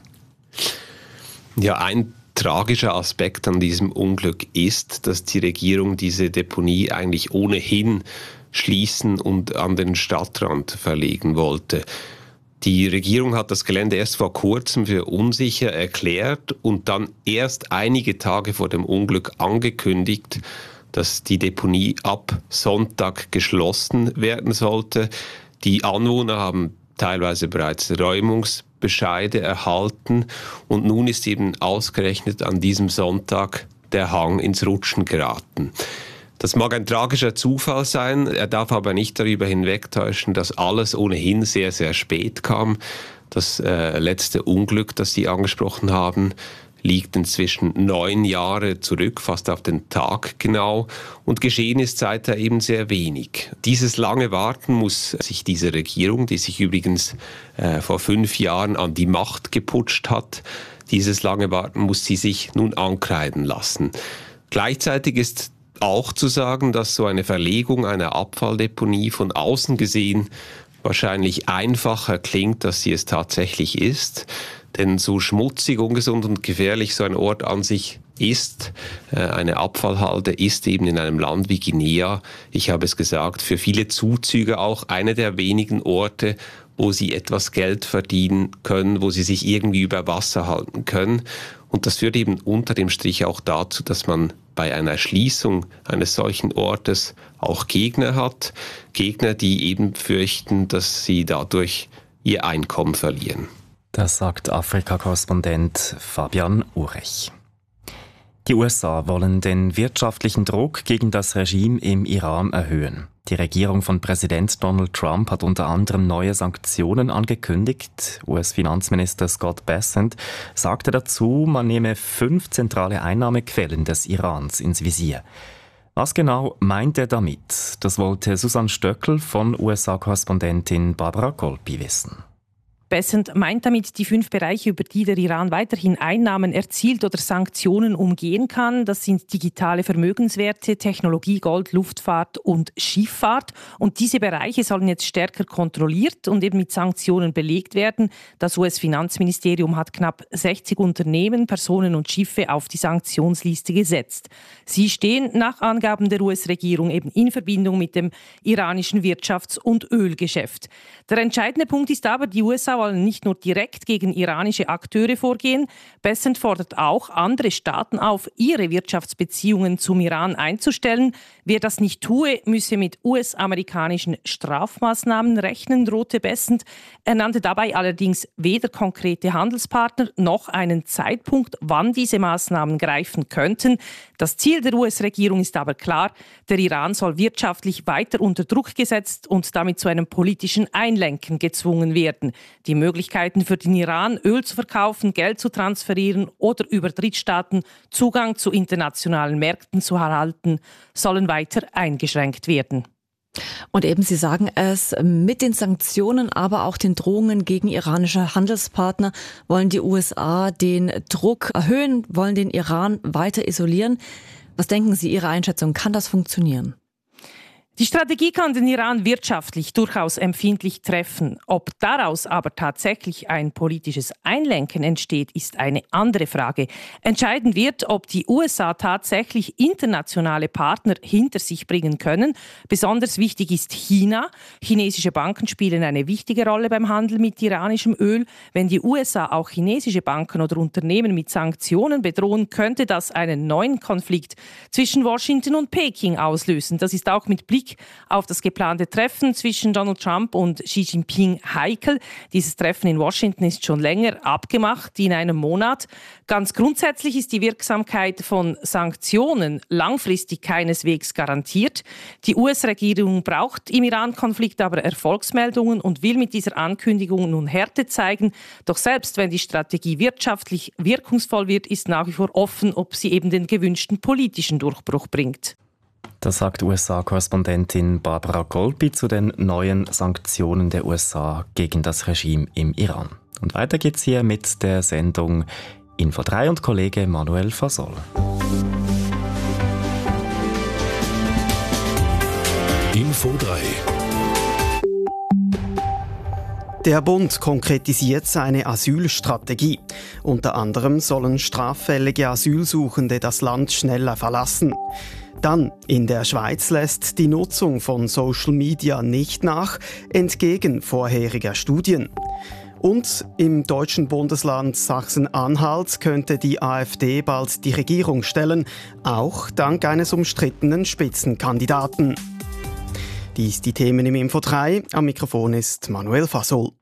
Ja, ein tragischer Aspekt an diesem Unglück ist, dass die Regierung diese Deponie eigentlich ohnehin schließen und an den Stadtrand verlegen wollte. Die Regierung hat das Gelände erst vor kurzem für unsicher erklärt und dann erst einige Tage vor dem Unglück angekündigt, dass die Deponie ab Sonntag geschlossen werden sollte. Die Anwohner haben teilweise bereits Räumungsbescheide erhalten und nun ist eben ausgerechnet an diesem Sonntag der Hang ins Rutschen geraten. Das mag ein tragischer Zufall sein, er darf aber nicht darüber hinwegtäuschen, dass alles ohnehin sehr, sehr spät kam. Das äh, letzte Unglück, das Sie angesprochen haben, liegt inzwischen neun Jahre zurück, fast auf den Tag genau. Und geschehen ist seither eben sehr wenig. Dieses lange Warten muss sich diese Regierung, die sich übrigens äh, vor fünf Jahren an die Macht geputscht hat, dieses lange Warten muss sie sich nun ankreiden lassen. Gleichzeitig ist auch zu sagen, dass so eine Verlegung einer Abfalldeponie von außen gesehen wahrscheinlich einfacher klingt, als sie es tatsächlich ist. Denn so schmutzig, ungesund und gefährlich so ein Ort an sich ist, eine Abfallhalde ist eben in einem Land wie Guinea, ich habe es gesagt, für viele Zuzüger auch einer der wenigen Orte, wo sie etwas Geld verdienen können, wo sie sich irgendwie über Wasser halten können. Und das führt eben unter dem Strich auch dazu, dass man bei einer Schließung eines solchen Ortes auch Gegner hat. Gegner, die eben fürchten, dass sie dadurch ihr Einkommen verlieren. Das sagt Afrika-Korrespondent Fabian Urech. Die U S A wollen den wirtschaftlichen Druck gegen das Regime im Iran erhöhen. Die Regierung von Präsident Donald Trump hat unter anderem neue Sanktionen angekündigt. U S-Finanzminister Scott Bessent sagte dazu, man nehme fünf zentrale Einnahmequellen des Irans ins Visier. Was genau meint er damit? Das wollte Susanne Stöckel von U S A-Korrespondentin Barbara Kolpi wissen. Bessent meint damit die fünf Bereiche, über die der Iran weiterhin Einnahmen erzielt oder Sanktionen umgehen kann. Das sind digitale Vermögenswerte, Technologie, Gold, Luftfahrt und Schifffahrt. Und diese Bereiche sollen jetzt stärker kontrolliert und eben mit Sanktionen belegt werden. Das U S-Finanzministerium hat knapp sechzig Unternehmen, Personen und Schiffe auf die Sanktionsliste gesetzt. Sie stehen nach Angaben der U S-Regierung eben in Verbindung mit dem iranischen Wirtschafts- und Ölgeschäft. Der entscheidende Punkt ist aber, die U S A wollen nicht nur direkt gegen iranische Akteure vorgehen. Bessent fordert auch andere Staaten auf, ihre Wirtschaftsbeziehungen zum Iran einzustellen. Wer das nicht tue, müsse mit U S-amerikanischen Strafmaßnahmen rechnen, drohte Bessent. Er nannte dabei allerdings weder konkrete Handelspartner noch einen Zeitpunkt, wann diese Maßnahmen greifen könnten. Das Ziel der U S-Regierung ist aber klar, der Iran soll wirtschaftlich weiter unter Druck gesetzt und damit zu einem politischen Einlenken gezwungen werden. Die Möglichkeiten für den Iran, Öl zu verkaufen, Geld zu transferieren oder über Drittstaaten Zugang zu internationalen Märkten zu erhalten, sollen weiter eingeschränkt werden. Und eben, Sie sagen es, mit den Sanktionen, aber auch den Drohungen gegen iranische Handelspartner wollen die U S A den Druck erhöhen, wollen den Iran weiter isolieren. Was denken Sie, Ihre Einschätzung, kann das funktionieren? Die Strategie kann den Iran wirtschaftlich durchaus empfindlich treffen. Ob daraus aber tatsächlich ein politisches Einlenken entsteht, ist eine andere Frage. Entscheidend wird, ob die U S A tatsächlich internationale Partner hinter sich bringen können. Besonders wichtig ist China. Chinesische Banken spielen eine wichtige Rolle beim Handel mit iranischem Öl. Wenn die U S A auch chinesische Banken oder Unternehmen mit Sanktionen bedrohen, könnte das einen neuen Konflikt zwischen Washington und Peking auslösen. Das ist auch mit Blick Blick auf das geplante Treffen zwischen Donald Trump und Xi Jinping heikel. Dieses Treffen in Washington ist schon länger abgemacht, in einem Monat. Ganz grundsätzlich ist die Wirksamkeit von Sanktionen langfristig keineswegs garantiert. Die U S-Regierung braucht im Iran-Konflikt aber Erfolgsmeldungen und will mit dieser Ankündigung nun Härte zeigen. Doch selbst wenn die Strategie wirtschaftlich wirkungsvoll wird, ist nach wie vor offen, ob sie eben den gewünschten politischen Durchbruch bringt. Das sagt U S A-Korrespondentin Barbara Golpi zu den neuen Sanktionen der U S A gegen das Regime im Iran. Und weiter geht's hier mit der Sendung Info drei und Kollege Manuel Fasol. Info drei. Der Bund konkretisiert seine Asylstrategie. Unter anderem sollen straffällige Asylsuchende das Land schneller verlassen. Dann, in der Schweiz lässt die Nutzung von Social Media nicht nach, entgegen vorheriger Studien. Und im deutschen Bundesland Sachsen-Anhalt könnte die AfD bald die Regierung stellen, auch dank eines umstrittenen Spitzenkandidaten. Dies die Themen im Info drei. Am Mikrofon ist Manuel Fasol.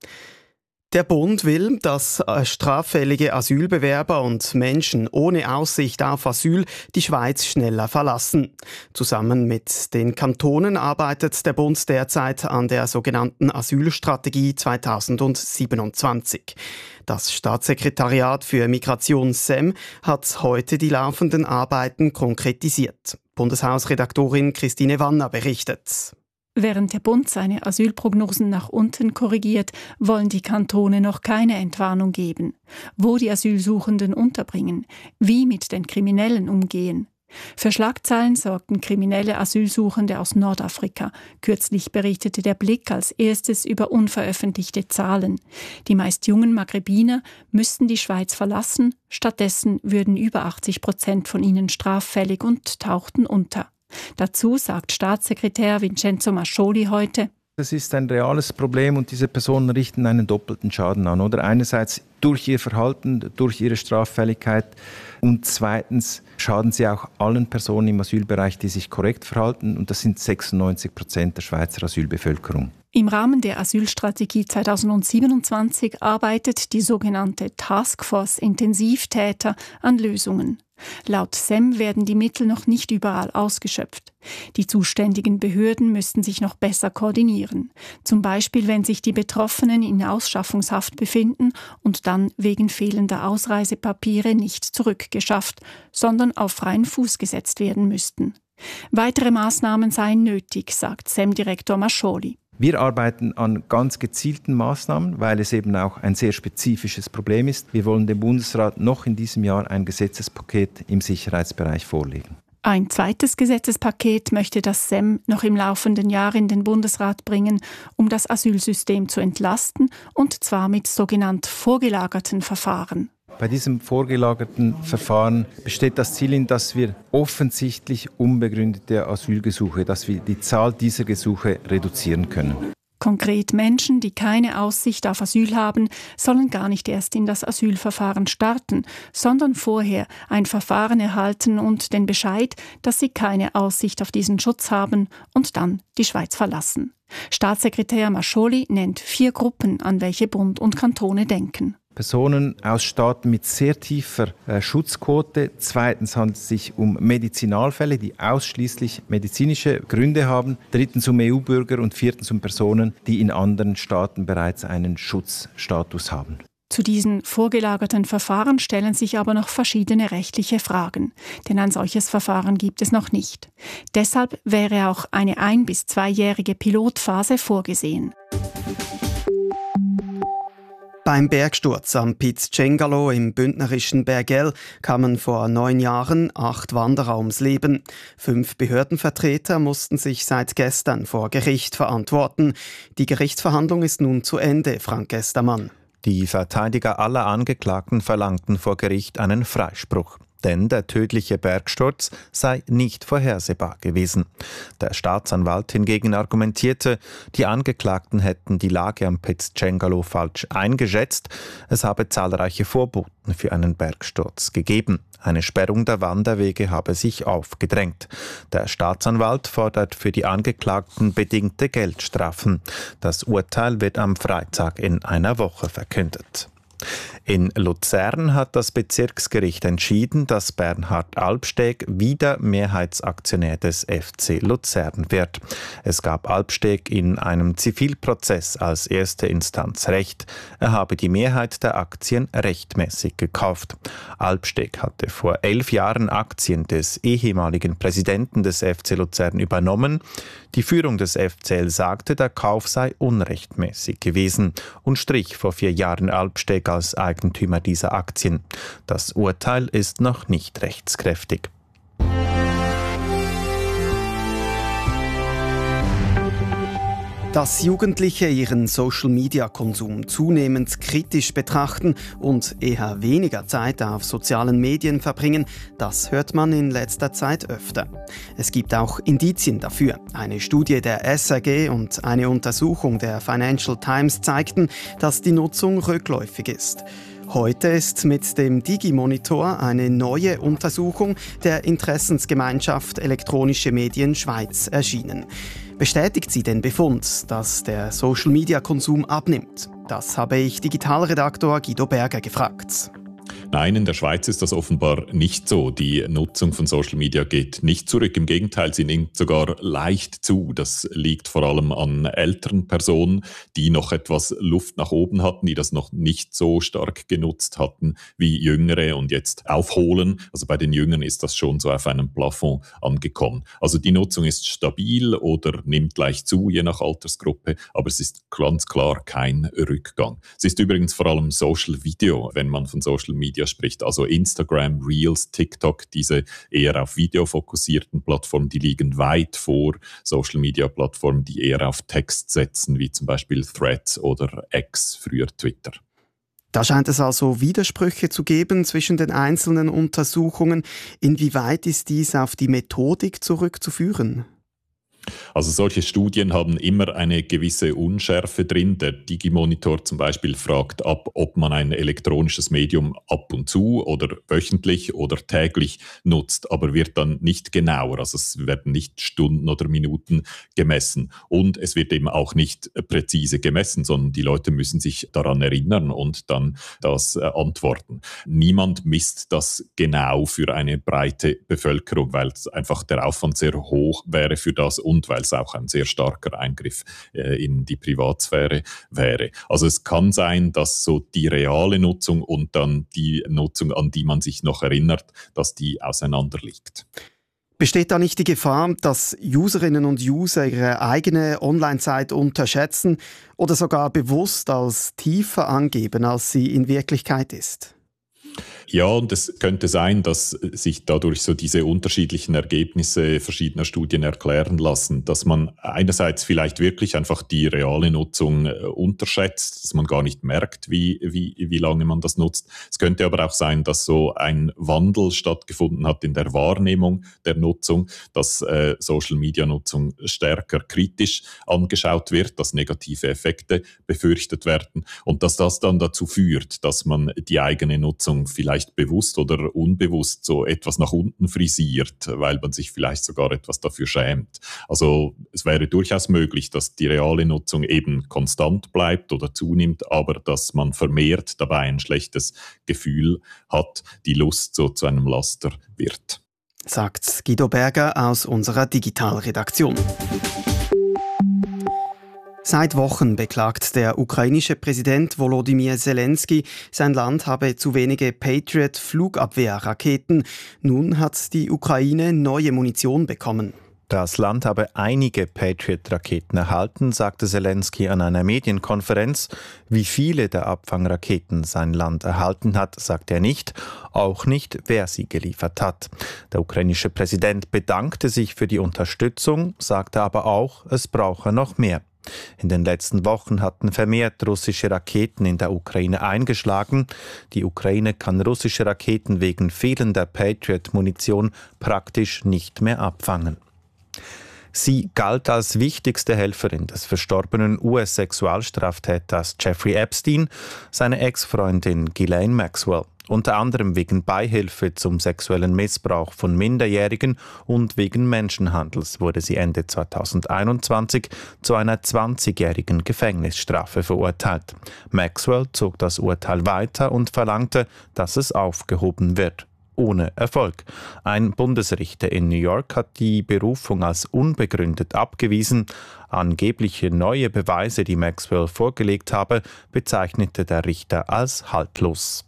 Der Bund will, dass straffällige Asylbewerber und Menschen ohne Aussicht auf Asyl die Schweiz schneller verlassen. Zusammen mit den Kantonen arbeitet der Bund derzeit an der sogenannten Asylstrategie zweitausendsiebenundzwanzig. Das Staatssekretariat für Migration S E M hat heute die laufenden Arbeiten konkretisiert. Bundeshausredaktorin Christine Wanner berichtet. Während der Bund seine Asylprognosen nach unten korrigiert, wollen die Kantone noch keine Entwarnung geben. Wo die Asylsuchenden unterbringen, wie mit den Kriminellen umgehen. Für Schlagzeilen sorgten kriminelle Asylsuchende aus Nordafrika. Kürzlich berichtete der Blick als erstes über unveröffentlichte Zahlen. Die meist jungen Maghrebiner müssten die Schweiz verlassen, stattdessen würden über achtzig Prozent von ihnen straffällig und tauchten unter. Dazu sagt Staatssekretär Vincenzo Mascioli heute: Das ist ein reales Problem und diese Personen richten einen doppelten Schaden an. Oder einerseits durch ihr Verhalten, durch ihre Straffälligkeit und zweitens schaden sie auch allen Personen im Asylbereich, die sich korrekt verhalten, und das sind sechsundneunzig Prozent der Schweizer Asylbevölkerung. Im Rahmen der Asylstrategie zweitausendsiebenundzwanzig arbeitet die sogenannte Taskforce Intensivtäter an Lösungen. Laut S E M werden die Mittel noch nicht überall ausgeschöpft. Die zuständigen Behörden müssten sich noch besser koordinieren. Zum Beispiel, wenn sich die Betroffenen in Ausschaffungshaft befinden und dann wegen fehlender Ausreisepapiere nicht zurückgeschafft, sondern auf freien Fuß gesetzt werden müssten. Weitere Maßnahmen seien nötig, sagt S E M-Direktor Mascioli. Wir arbeiten an ganz gezielten Maßnahmen, weil es eben auch ein sehr spezifisches Problem ist. Wir wollen dem Bundesrat noch in diesem Jahr ein Gesetzespaket im Sicherheitsbereich vorlegen. Ein zweites Gesetzespaket möchte das S E M noch im laufenden Jahr in den Bundesrat bringen, um das Asylsystem zu entlasten, und zwar mit sogenannt vorgelagerten Verfahren. Bei diesem vorgelagerten Verfahren besteht das Ziel in, dass wir offensichtlich unbegründete Asylgesuche, dass wir die Zahl dieser Gesuche reduzieren können. Konkret Menschen, die keine Aussicht auf Asyl haben, sollen gar nicht erst in das Asylverfahren starten, sondern vorher ein Verfahren erhalten und den Bescheid, dass sie keine Aussicht auf diesen Schutz haben, und dann die Schweiz verlassen. Staatssekretär Mascioli nennt vier Gruppen, an welche Bund und Kantone denken. Personen aus Staaten mit sehr tiefer äh, Schutzquote. Zweitens handelt es sich um Medizinalfälle, die ausschließlich medizinische Gründe haben. Drittens um E U-Bürger und viertens um Personen, die in anderen Staaten bereits einen Schutzstatus haben. Zu diesen vorgelagerten Verfahren stellen sich aber noch verschiedene rechtliche Fragen, denn ein solches Verfahren gibt es noch nicht. Deshalb wäre auch eine ein- bis zweijährige Pilotphase vorgesehen. Beim Bergsturz am Piz Cengalo im bündnerischen Bergell kamen vor neun Jahren acht Wanderer ums Leben. Fünf Behördenvertreter mussten sich seit gestern vor Gericht verantworten. Die Gerichtsverhandlung ist nun zu Ende, Frank Gestermann. Die Verteidiger aller Angeklagten verlangten vor Gericht einen Freispruch. denn der tödliche Bergsturz sei nicht vorhersehbar gewesen. Der Staatsanwalt hingegen argumentierte, die Angeklagten hätten die Lage am Piz Cengalo falsch eingeschätzt. Es habe zahlreiche Vorboten für einen Bergsturz gegeben. Eine Sperrung der Wanderwege habe sich aufgedrängt. Der Staatsanwalt fordert für die Angeklagten bedingte Geldstrafen. Das Urteil wird am Freitag in einer Woche verkündet. In Luzern hat das Bezirksgericht entschieden, dass Bernhard Albsteg wieder Mehrheitsaktionär des F C Luzern wird. Es gab Albsteg in einem Zivilprozess als erste Instanz Recht. Er habe die Mehrheit der Aktien rechtmäßig gekauft. Albsteg hatte vor elf Jahren Aktien des ehemaligen Präsidenten des F C Luzern übernommen. Die Führung des F C L sagte, der Kauf sei unrechtmäßig gewesen und strich vor vier Jahren Albsteg als Eigentümer dieser Aktien. Das Urteil ist noch nicht rechtskräftig. Dass Jugendliche ihren Social-Media-Konsum zunehmend kritisch betrachten und eher weniger Zeit auf sozialen Medien verbringen, das hört man in letzter Zeit öfter. Es gibt auch Indizien dafür. Eine Studie der S R G und eine Untersuchung der Financial Times zeigten, dass die Nutzung rückläufig ist. Heute ist mit dem Digimonitor eine neue Untersuchung der Interessensgemeinschaft Elektronische Medien Schweiz erschienen. Bestätigt sie den Befund, dass der Social-Media-Konsum abnimmt? Das habe ich Digitalredaktor Guido Berger gefragt. Nein, in der Schweiz ist das offenbar nicht so. Die Nutzung von Social Media geht nicht zurück. Im Gegenteil, sie nimmt sogar leicht zu. Das liegt vor allem an älteren Personen, die noch etwas Luft nach oben hatten, die das noch nicht so stark genutzt hatten wie Jüngere und jetzt aufholen. Also bei den Jüngeren ist das schon so auf einem Plafond angekommen. Also die Nutzung ist stabil oder nimmt leicht zu, je nach Altersgruppe, aber es ist ganz klar kein Rückgang. Es ist übrigens vor allem Social Video, wenn man von Social Media spricht, also Instagram, Reels, TikTok, diese eher auf Video fokussierten Plattformen, die liegen weit vor Social-Media-Plattformen, die eher auf Text setzen, wie zum Beispiel Threads oder X, früher Twitter. Da scheint es also Widersprüche zu geben zwischen den einzelnen Untersuchungen. Inwieweit ist dies auf die Methodik zurückzuführen? Also solche Studien haben immer eine gewisse Unschärfe drin. Der Digimonitor zum Beispiel fragt ab, ob man ein elektronisches Medium ab und zu oder wöchentlich oder täglich nutzt, aber wird dann nicht genauer. Also es werden nicht Stunden oder Minuten gemessen. Und es wird eben auch nicht präzise gemessen, sondern die Leute müssen sich daran erinnern und dann das äh, antworten. Niemand misst das genau für eine breite Bevölkerung, weil einfach der Aufwand sehr hoch wäre für das und weil es auch ein sehr starker Eingriff äh, in die Privatsphäre wäre. Also es kann sein, dass so die reale Nutzung und dann die Nutzung, an die man sich noch erinnert, dass die auseinander liegt. Besteht da nicht die Gefahr, dass Userinnen und User ihre eigene Online-Zeit unterschätzen oder sogar bewusst als tiefer angeben, als sie in Wirklichkeit ist? Ja, und es könnte sein, dass sich dadurch so diese unterschiedlichen Ergebnisse verschiedener Studien erklären lassen, dass man einerseits vielleicht wirklich einfach die reale Nutzung äh, unterschätzt, dass man gar nicht merkt, wie, wie, wie lange man das nutzt. Es könnte aber auch sein, dass so ein Wandel stattgefunden hat in der Wahrnehmung der Nutzung, dass äh, Social-Media-Nutzung stärker kritisch angeschaut wird, dass negative Effekte befürchtet werden und dass das dann dazu führt, dass man die eigene Nutzung vielleicht bewusst oder unbewusst so etwas nach unten frisiert, weil man sich vielleicht sogar etwas dafür schämt. Also es wäre durchaus möglich, dass die reale Nutzung eben konstant bleibt oder zunimmt, aber dass man vermehrt dabei ein schlechtes Gefühl hat, die Lust so zu einem Laster wird. Sagt Guido Berger aus unserer Digitalredaktion. Seit Wochen beklagt der ukrainische Präsident Volodymyr Zelensky, sein Land habe zu wenige Patriot-Flugabwehrraketen. Nun hat die Ukraine neue Munition bekommen. Das Land habe einige Patriot-Raketen erhalten, sagte Zelensky an einer Medienkonferenz. Wie viele der Abfangraketen sein Land erhalten hat, sagt er nicht, auch nicht, wer sie geliefert hat. Der ukrainische Präsident bedankte sich für die Unterstützung, sagte aber auch, es brauche noch mehr. In den letzten Wochen hatten vermehrt russische Raketen in der Ukraine eingeschlagen. Die Ukraine kann russische Raketen wegen fehlender Patriot-Munition praktisch nicht mehr abfangen. Sie galt als wichtigste Helferin des verstorbenen U S-Sexualstraftäters Jeffrey Epstein, seine Ex-Freundin Ghislaine Maxwell. Unter anderem wegen Beihilfe zum sexuellen Missbrauch von Minderjährigen und wegen Menschenhandels wurde sie Ende zweitausendeinundzwanzig zu einer zwanzigjährigen Gefängnisstrafe verurteilt. Maxwell zog das Urteil weiter und verlangte, dass es aufgehoben wird. Ohne Erfolg. Ein Bundesrichter in New York hat die Berufung als unbegründet abgewiesen. Angebliche neue Beweise, die Maxwell vorgelegt habe, bezeichnete der Richter als haltlos.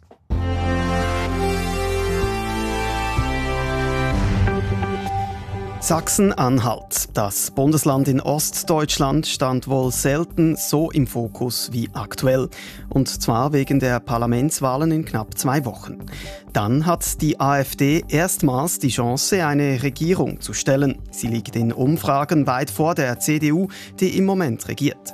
Sachsen-Anhalt, das Bundesland in Ostdeutschland, stand wohl selten so im Fokus wie aktuell. Und zwar wegen der Parlamentswahlen in knapp zwei Wochen. Dann hat die AfD erstmals die Chance, eine Regierung zu stellen. Sie liegt in Umfragen weit vor der C D U, die im Moment regiert.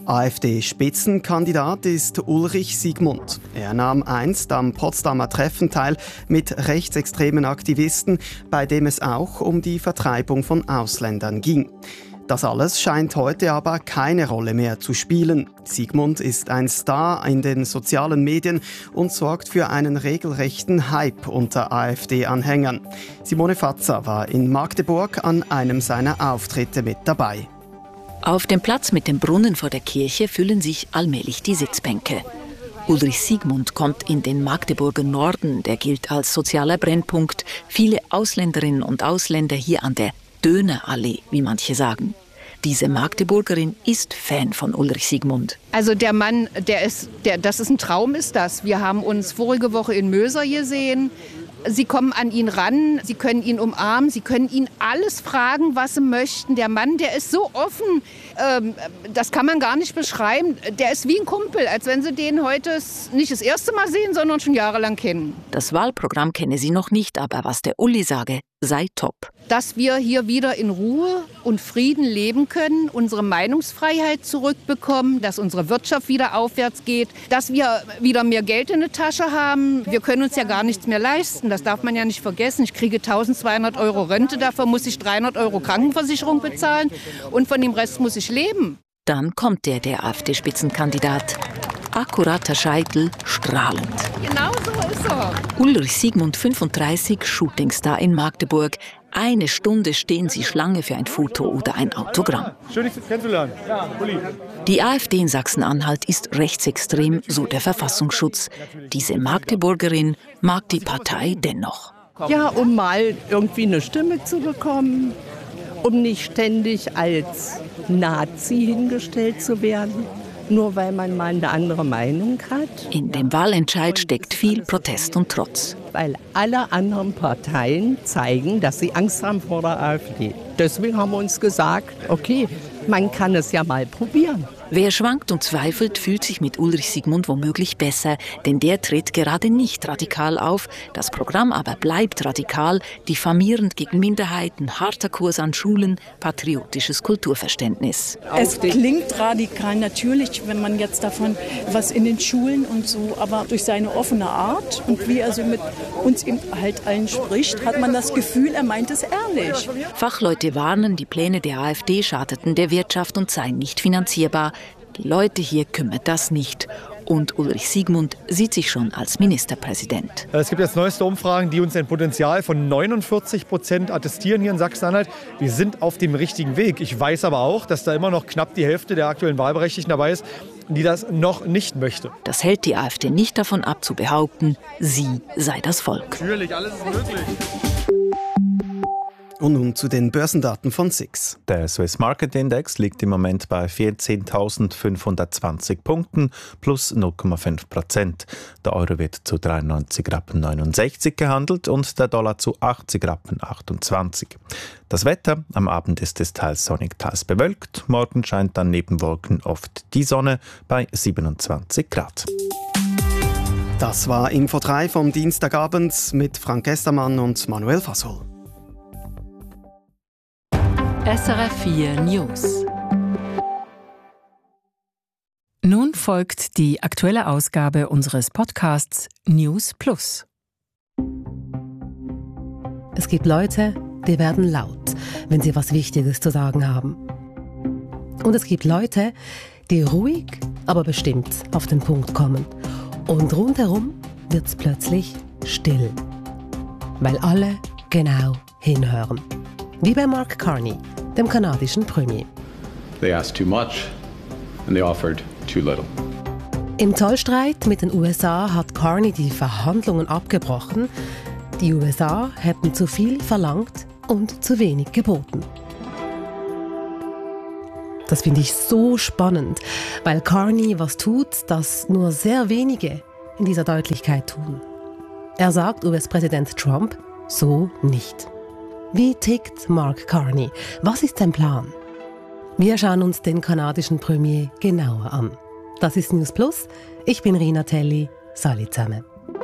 AfD-Spitzenkandidat ist Ulrich Siegmund. Er nahm einst am Potsdamer Treffen teil mit rechtsextremen Aktivisten, bei dem es auch um die Vertreibung von Ausländern ging. Das alles scheint heute aber keine Rolle mehr zu spielen. Siegmund ist ein Star in den sozialen Medien und sorgt für einen regelrechten Hype unter AfD-Anhängern. Simone Fatzer war in Magdeburg an einem seiner Auftritte mit dabei. Auf dem Platz mit dem Brunnen vor der Kirche füllen sich allmählich die Sitzbänke. Ulrich Siegmund kommt in den Magdeburger Norden, der gilt als sozialer Brennpunkt. Viele Ausländerinnen und Ausländer hier an der Dönerallee, wie manche sagen. Diese Magdeburgerin ist Fan von Ulrich Siegmund. Also der Mann, der ist, der, das ist ein Traum, ist das. Wir haben uns vorige Woche in Möser gesehen. Sie kommen an ihn ran, Sie können ihn umarmen, Sie können ihn alles fragen, was Sie möchten. Der Mann, der ist so offen, ähm, das kann man gar nicht beschreiben. Der ist wie ein Kumpel, als wenn Sie den heute nicht das erste Mal sehen, sondern schon jahrelang kennen. Das Wahlprogramm kenne sie noch nicht, aber was der Uli sage, sei top. Dass wir hier wieder in Ruhe und Frieden leben können, unsere Meinungsfreiheit zurückbekommen, dass unsere Wirtschaft wieder aufwärts geht, dass wir wieder mehr Geld in der Tasche haben. Wir können uns ja gar nichts mehr leisten, das darf man ja nicht vergessen. Ich kriege eintausendzweihundert Euro Rente, dafür muss ich dreihundert Euro Krankenversicherung bezahlen und von dem Rest muss ich leben. Dann kommt der, der AfD-Spitzenkandidat. Akkurater Scheitel, strahlend. Genau so ist er. Ulrich Siegmund, fünfunddreißig, Shootingstar in Magdeburg. Eine Stunde stehen sie Schlange für ein Foto oder ein Autogramm. Schön, dich kennenzulernen. Ja, Uli. Die AfD in Sachsen-Anhalt ist rechtsextrem, so der Verfassungsschutz. Diese Magdeburgerin mag die Partei dennoch. Ja, um mal irgendwie eine Stimme zu bekommen, um nicht ständig als Nazi hingestellt zu werden. Nur weil man mal eine andere Meinung hat. In dem Wahlentscheid steckt viel Protest und Trotz. Weil alle anderen Parteien zeigen, dass sie Angst haben vor der AfD. Deswegen haben wir uns gesagt, okay, man kann es ja mal probieren. Wer schwankt und zweifelt, fühlt sich mit Ulrich Siegmund womöglich besser, denn der tritt gerade nicht radikal auf. Das Programm aber bleibt radikal, diffamierend gegen Minderheiten, harter Kurs an Schulen, patriotisches Kulturverständnis. Es klingt radikal natürlich, wenn man jetzt davon was in den Schulen und so, aber durch seine offene Art und wie er so mit uns eben halt allen spricht, hat man das Gefühl, er meint es ehrlich. Fachleute warnen, die Pläne der AfD schadeten der Wirtschaft und seien nicht finanzierbar. Die Leute hier kümmert das nicht. Und Ulrich Siegmund sieht sich schon als Ministerpräsident. Es gibt jetzt neueste Umfragen, die uns ein Potenzial von neunundvierzig Prozent attestieren hier in Sachsen-Anhalt. Wir sind auf dem richtigen Weg. Ich weiß aber auch, dass da immer noch knapp die Hälfte der aktuellen Wahlberechtigten dabei ist, die das noch nicht möchte. Das hält die AfD nicht davon ab, zu behaupten, sie sei das Volk. Natürlich, alles ist möglich. Und nun zu den Börsendaten von S I X. Der Swiss Market Index liegt im Moment bei vierzehntausendfünfhundertzwanzig Punkten plus null Komma fünf Prozent. Der Euro wird zu dreiundneunzig Rappen neunundsechzig gehandelt und der Dollar zu achtzig Rappen achtundzwanzig. Das Wetter: Am Abend ist es teils sonnig, teils bewölkt. Morgen scheint dann neben Wolken oft die Sonne bei siebenundzwanzig Grad. Das war Info drei vom Dienstagabend mit Frank Gestermann und Manuel Fasol. S R F vier News. Nun folgt die aktuelle Ausgabe unseres Podcasts News Plus. Es gibt Leute, die werden laut, wenn sie was Wichtiges zu sagen haben. Und es gibt Leute, die ruhig, aber bestimmt auf den Punkt kommen. Und rundherum wird's plötzlich still. Weil alle genau hinhören. Wie bei Mark Carney, dem kanadischen Premier. They asked too much and they offered too little. Im Zollstreit mit den U S A hat Carney die Verhandlungen abgebrochen. Die U S A hätten zu viel verlangt und zu wenig geboten. Das finde ich so spannend, weil Carney was tut, das nur sehr wenige in dieser Deutlichkeit tun. Er sagt U S-Präsident Trump so nicht. Wie tickt Mark Carney? Was ist sein Plan? Wir schauen uns den kanadischen Premier genauer an. Das ist News Plus. Ich bin Rina Telli. Salut zusammen.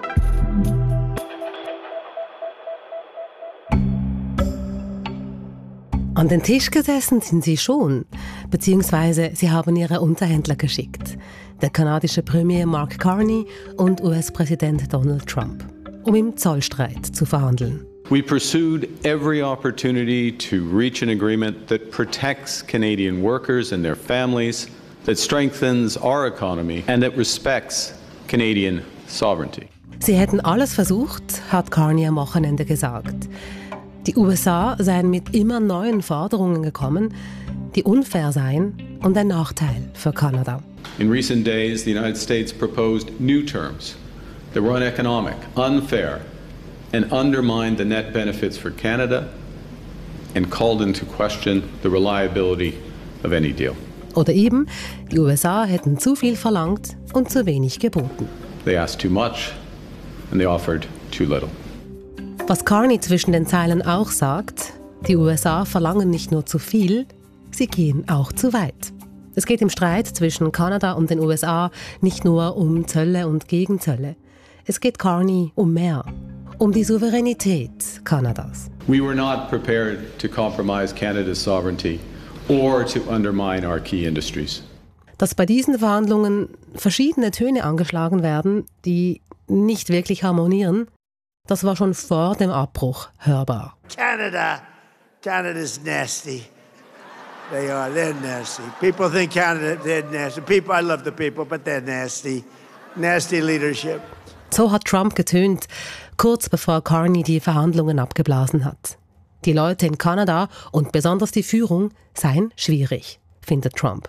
An den Tisch gesessen sind sie schon, beziehungsweise sie haben ihre Unterhändler geschickt. Der kanadische Premier Mark Carney und U S-Präsident Donald Trump, um im Zollstreit zu verhandeln. We pursued every opportunity to reach an agreement that protects Canadian workers and their families, that strengthens our economy and that respects Canadian sovereignty. Sie hätten alles versucht, hat Carney am Wochenende gesagt. Die U S A seien mit immer neuen Forderungen gekommen, die unfair seien und ein Nachteil für Kanada. In recent days, the United States proposed new terms that were uneconomic, unfair, and undermined the net benefits for Canada and called into question the reliability of any deal. Oder eben, die U S A hätten zu viel verlangt und zu wenig geboten. They asked too much and they offered too little. Was Carney zwischen den Zeilen auch sagt, die U S A verlangen nicht nur zu viel, sie gehen auch zu weit. Es geht im Streit zwischen Kanada und den U S A nicht nur um Zölle und Gegenzölle. Es geht Carney um mehr, um die Souveränität Kanadas. We were not prepared to compromise Canada's sovereignty or to undermine our key industries. Dass bei diesen Verhandlungen verschiedene Töne angeschlagen werden, die nicht wirklich harmonieren, das war schon vor dem Abbruch hörbar. Canada, Canada's nasty. They are, they're nasty. People think Canada, they're nasty. People, I love the people, but they're nasty. Nasty leadership. So hat Trump getönt, kurz bevor Carney die Verhandlungen abgeblasen hat. Die Leute in Kanada und besonders die Führung seien schwierig, findet Trump.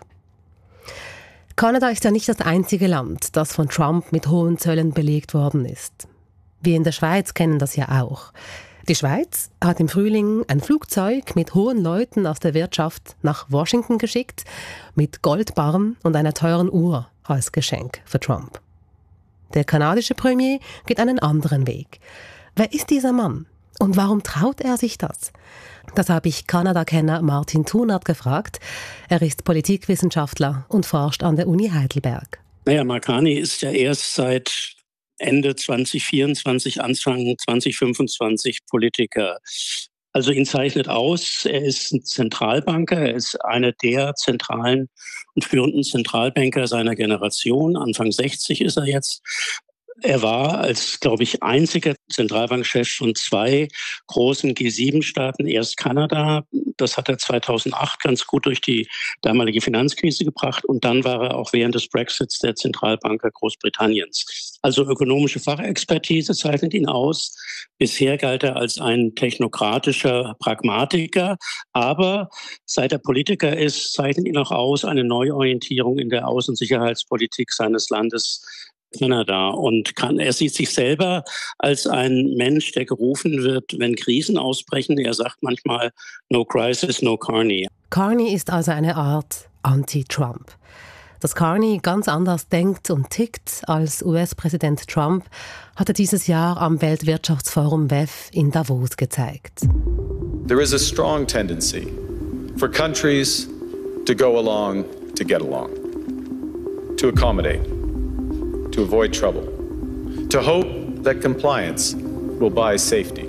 Kanada ist ja nicht das einzige Land, das von Trump mit hohen Zöllen belegt worden ist. Wir in der Schweiz kennen das ja auch. Die Schweiz hat im Frühling ein Flugzeug mit hohen Leuten aus der Wirtschaft nach Washington geschickt, mit Goldbarren und einer teuren Uhr als Geschenk für Trump. Der kanadische Premier geht einen anderen Weg. Wer ist dieser Mann und warum traut er sich das? Das habe ich Kanada-Kenner Martin Thunert gefragt. Er ist Politikwissenschaftler und forscht an der Uni Heidelberg. Naja, Mark Carney ist ja erst seit Ende zwanzig vierundzwanzig, Anfang zwanzig fünfundzwanzig Politiker. Also ihn zeichnet aus, er ist ein Zentralbanker, er ist einer der zentralen und führenden Zentralbanker seiner Generation. Anfang sechzig ist er jetzt. Er war als, glaube ich, einziger Zentralbankchef von zwei großen G sieben Staaten, erst Kanada, das hat er zweitausendacht ganz gut durch die damalige Finanzkrise gebracht und dann war er auch während des Brexits der Zentralbanker Großbritanniens. Also ökonomische Fachexpertise zeichnet ihn aus. Bisher galt er als ein technokratischer Pragmatiker, aber seit er Politiker ist, zeichnet ihn auch aus eine Neuorientierung in der Außen- und Sicherheitspolitik seines Landes Kanada und kann, er sieht sich selber als ein Mensch, der gerufen wird, wenn Krisen ausbrechen. Er sagt manchmal, no crisis, no Carney. Carney ist also eine Art Anti-Trump. Dass Carney ganz anders denkt und tickt als U S-Präsident Trump, hat er dieses Jahr am Weltwirtschaftsforum W E F in Davos gezeigt. There is a strong tendency for countries to go along to get along, to accommodate, to avoid trouble, to hope that compliance will buy safety.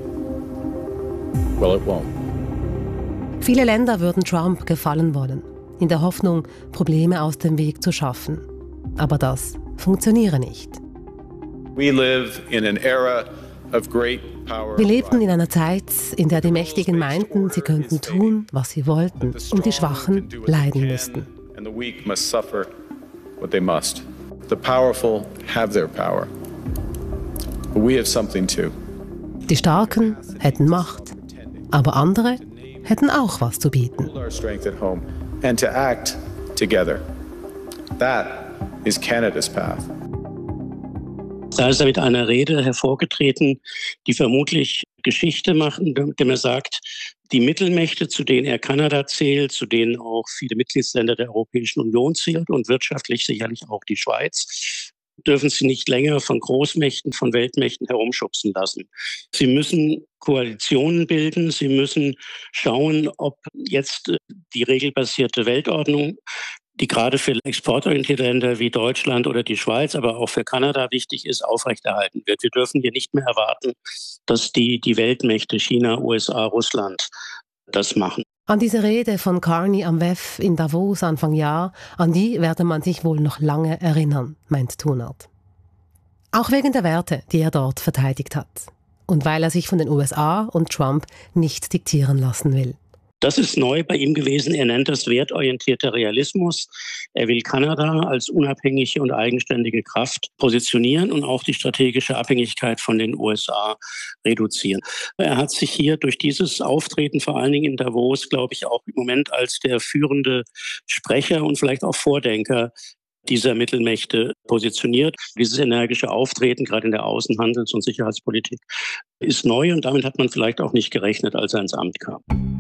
Well, it won't. Viele Länder würden Trump gefallen wollen, in der Hoffnung, Probleme aus dem Weg zu schaffen. Aber das funktioniere nicht. We live in an era of great power. Wir lebten in einer Zeit, in der die Mächtigen meinten, sie könnten tun, was sie wollten, und die Schwachen leiden müssten. And the weak must suffer what they must. The powerful have their power. But we have something too. Die Starken hätten Macht, aber andere hätten auch was zu bieten. Our strength at home and to act together. That is Canada's path. Da ist er mit einer Rede hervorgetreten, die vermutlich Geschichte macht, indem er sagt, die Mittelmächte, zu denen er Kanada zählt, zu denen auch viele Mitgliedsländer der Europäischen Union zählt und wirtschaftlich sicherlich auch die Schweiz, dürfen sie nicht länger von Großmächten, von Weltmächten herumschubsen lassen. Sie müssen Koalitionen bilden, sie müssen schauen, ob jetzt die regelbasierte Weltordnung, die gerade für exportorientierte Länder wie Deutschland oder die Schweiz, aber auch für Kanada wichtig ist, aufrechterhalten wird. Wir dürfen hier nicht mehr erwarten, dass die, die Weltmächte China, U S A, Russland das machen. An diese Rede von Carney am W E F in Davos Anfang Jahr, an die werde man sich wohl noch lange erinnern, meint Thunert. Auch wegen der Werte, die er dort verteidigt hat. Und weil er sich von den U S A und Trump nichts diktieren lassen will. Das ist neu bei ihm gewesen. Er nennt das wertorientierter Realismus. Er will Kanada als unabhängige und eigenständige Kraft positionieren und auch die strategische Abhängigkeit von den U S A reduzieren. Er hat sich hier durch dieses Auftreten, vor allen Dingen in Davos, glaube ich, auch im Moment als der führende Sprecher und vielleicht auch Vordenker dieser Mittelmächte positioniert. Dieses energische Auftreten, gerade in der Außenhandels- und Sicherheitspolitik, ist neu und damit hat man vielleicht auch nicht gerechnet, als er ins Amt kam.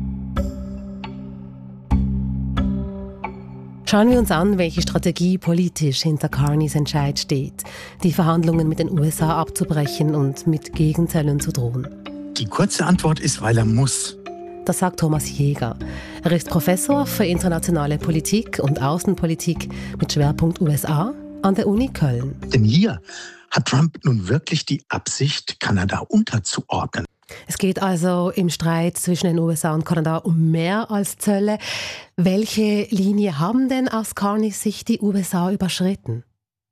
Schauen wir uns an, welche Strategie politisch hinter Carneys Entscheid steht, die Verhandlungen mit den U S A abzubrechen und mit Gegenzöllen zu drohen. Die kurze Antwort ist, weil er muss. Das sagt Thomas Jäger. Er ist Professor für internationale Politik und Außenpolitik mit Schwerpunkt U S A an der Uni Köln. Denn hier hat Trump nun wirklich die Absicht, Kanada unterzuordnen. Es geht also im Streit zwischen den U S A und Kanada um mehr als Zölle. Welche Linie haben denn aus Carneys Sicht die U S A überschritten?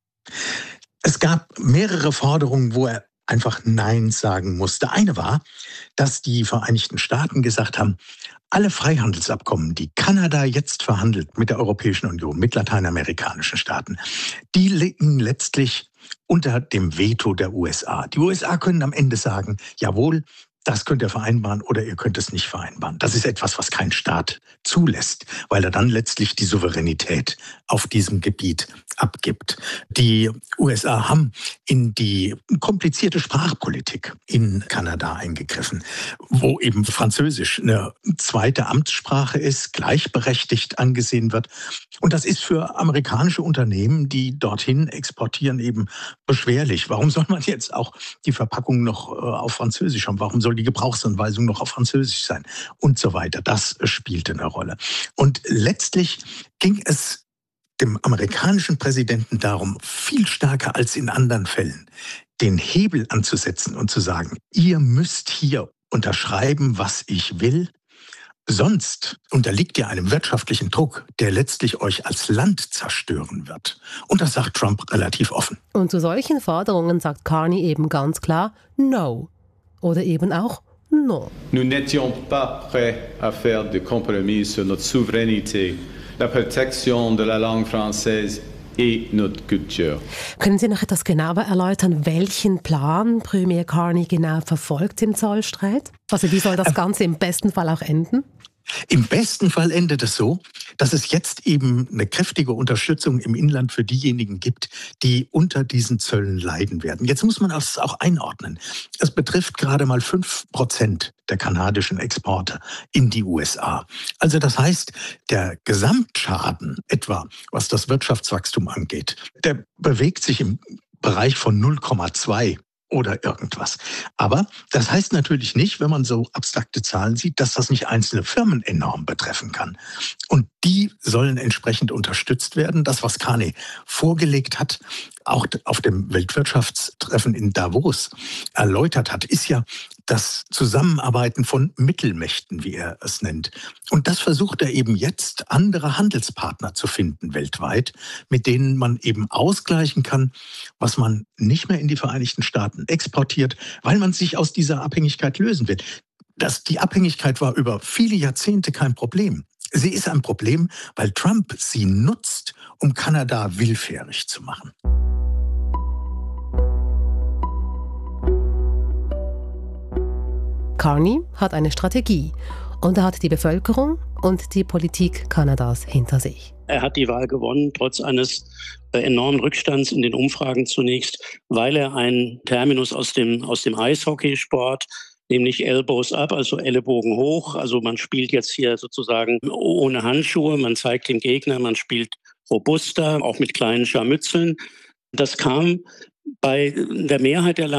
Es gab mehrere Forderungen, wo er einfach Nein sagen musste. Eine war, dass die Vereinigten Staaten gesagt haben, alle Freihandelsabkommen, die Kanada jetzt verhandelt mit der Europäischen Union, mit lateinamerikanischen Staaten, die liegen letztlich unter dem Veto der U S A. Die U S A können am Ende sagen, jawohl, das könnt ihr vereinbaren oder ihr könnt es nicht vereinbaren. Das ist etwas, was kein Staat zulässt, weil er dann letztlich die Souveränität auf diesem Gebiet abgibt. Die U S A haben in die komplizierte Sprachpolitik in Kanada eingegriffen, wo eben Französisch eine zweite Amtssprache ist, gleichberechtigt angesehen wird. Und das ist für amerikanische Unternehmen, die dorthin exportieren, eben beschwerlich. Warum soll man jetzt auch die Verpackung noch auf Französisch haben? Warum soll die Gebrauchsanweisung noch auf Französisch sein? Und so weiter. Das spielte eine Rolle. Und letztlich ging es dem amerikanischen Präsidenten darum, viel stärker als in anderen Fällen, den Hebel anzusetzen und zu sagen, ihr müsst hier unterschreiben, was ich will. Sonst unterliegt ihr einem wirtschaftlichen Druck, der letztlich euch als Land zerstören wird. Und das sagt Trump relativ offen. Und zu solchen Forderungen sagt Carney eben ganz klar No. Oder eben auch No. Nous n'étions pas prêts à faire de compromis sur notre souveraineté, la protection de la langue française et notre culture. Können Sie noch etwas genauer erläutern, welchen Plan Premier Carney genau verfolgt im Zollstreit? Also wie soll das Ganze im besten Fall auch enden? Im besten Fall endet es so, dass es jetzt eben eine kräftige Unterstützung im Inland für diejenigen gibt, die unter diesen Zöllen leiden werden. Jetzt muss man das auch einordnen. Es betrifft gerade mal fünf Prozent der kanadischen Exporte in die U S A. Also das heißt, der Gesamtschaden etwa, was das Wirtschaftswachstum angeht, der bewegt sich im Bereich von null Komma zwei oder irgendwas. Aber das heißt natürlich nicht, wenn man so abstrakte Zahlen sieht, dass das nicht einzelne Firmen enorm betreffen kann. Und die sollen entsprechend unterstützt werden. Das, was Carney vorgelegt hat, auch auf dem Weltwirtschaftstreffen in Davos erläutert hat, ist ja das Zusammenarbeiten von Mittelmächten, wie er es nennt. Und das versucht er eben jetzt, andere Handelspartner zu finden weltweit, mit denen man eben ausgleichen kann, was man nicht mehr in die Vereinigten Staaten exportiert, weil man sich aus dieser Abhängigkeit lösen will. Das, die Abhängigkeit war über viele Jahrzehnte kein Problem. Sie ist ein Problem, weil Trump sie nutzt, um Kanada willfährig zu machen. Carney hat eine Strategie und er hat die Bevölkerung und die Politik Kanadas hinter sich. Er hat die Wahl gewonnen, trotz eines enormen Rückstands in den Umfragen zunächst, weil er einen Terminus aus dem, aus dem Eishockeysport, nämlich Elbows up, also Ellenbogen hoch. Also man spielt jetzt hier sozusagen ohne Handschuhe, man zeigt dem Gegner, man spielt robuster, auch mit kleinen Scharmützeln. Das kam bei der Mehrheit der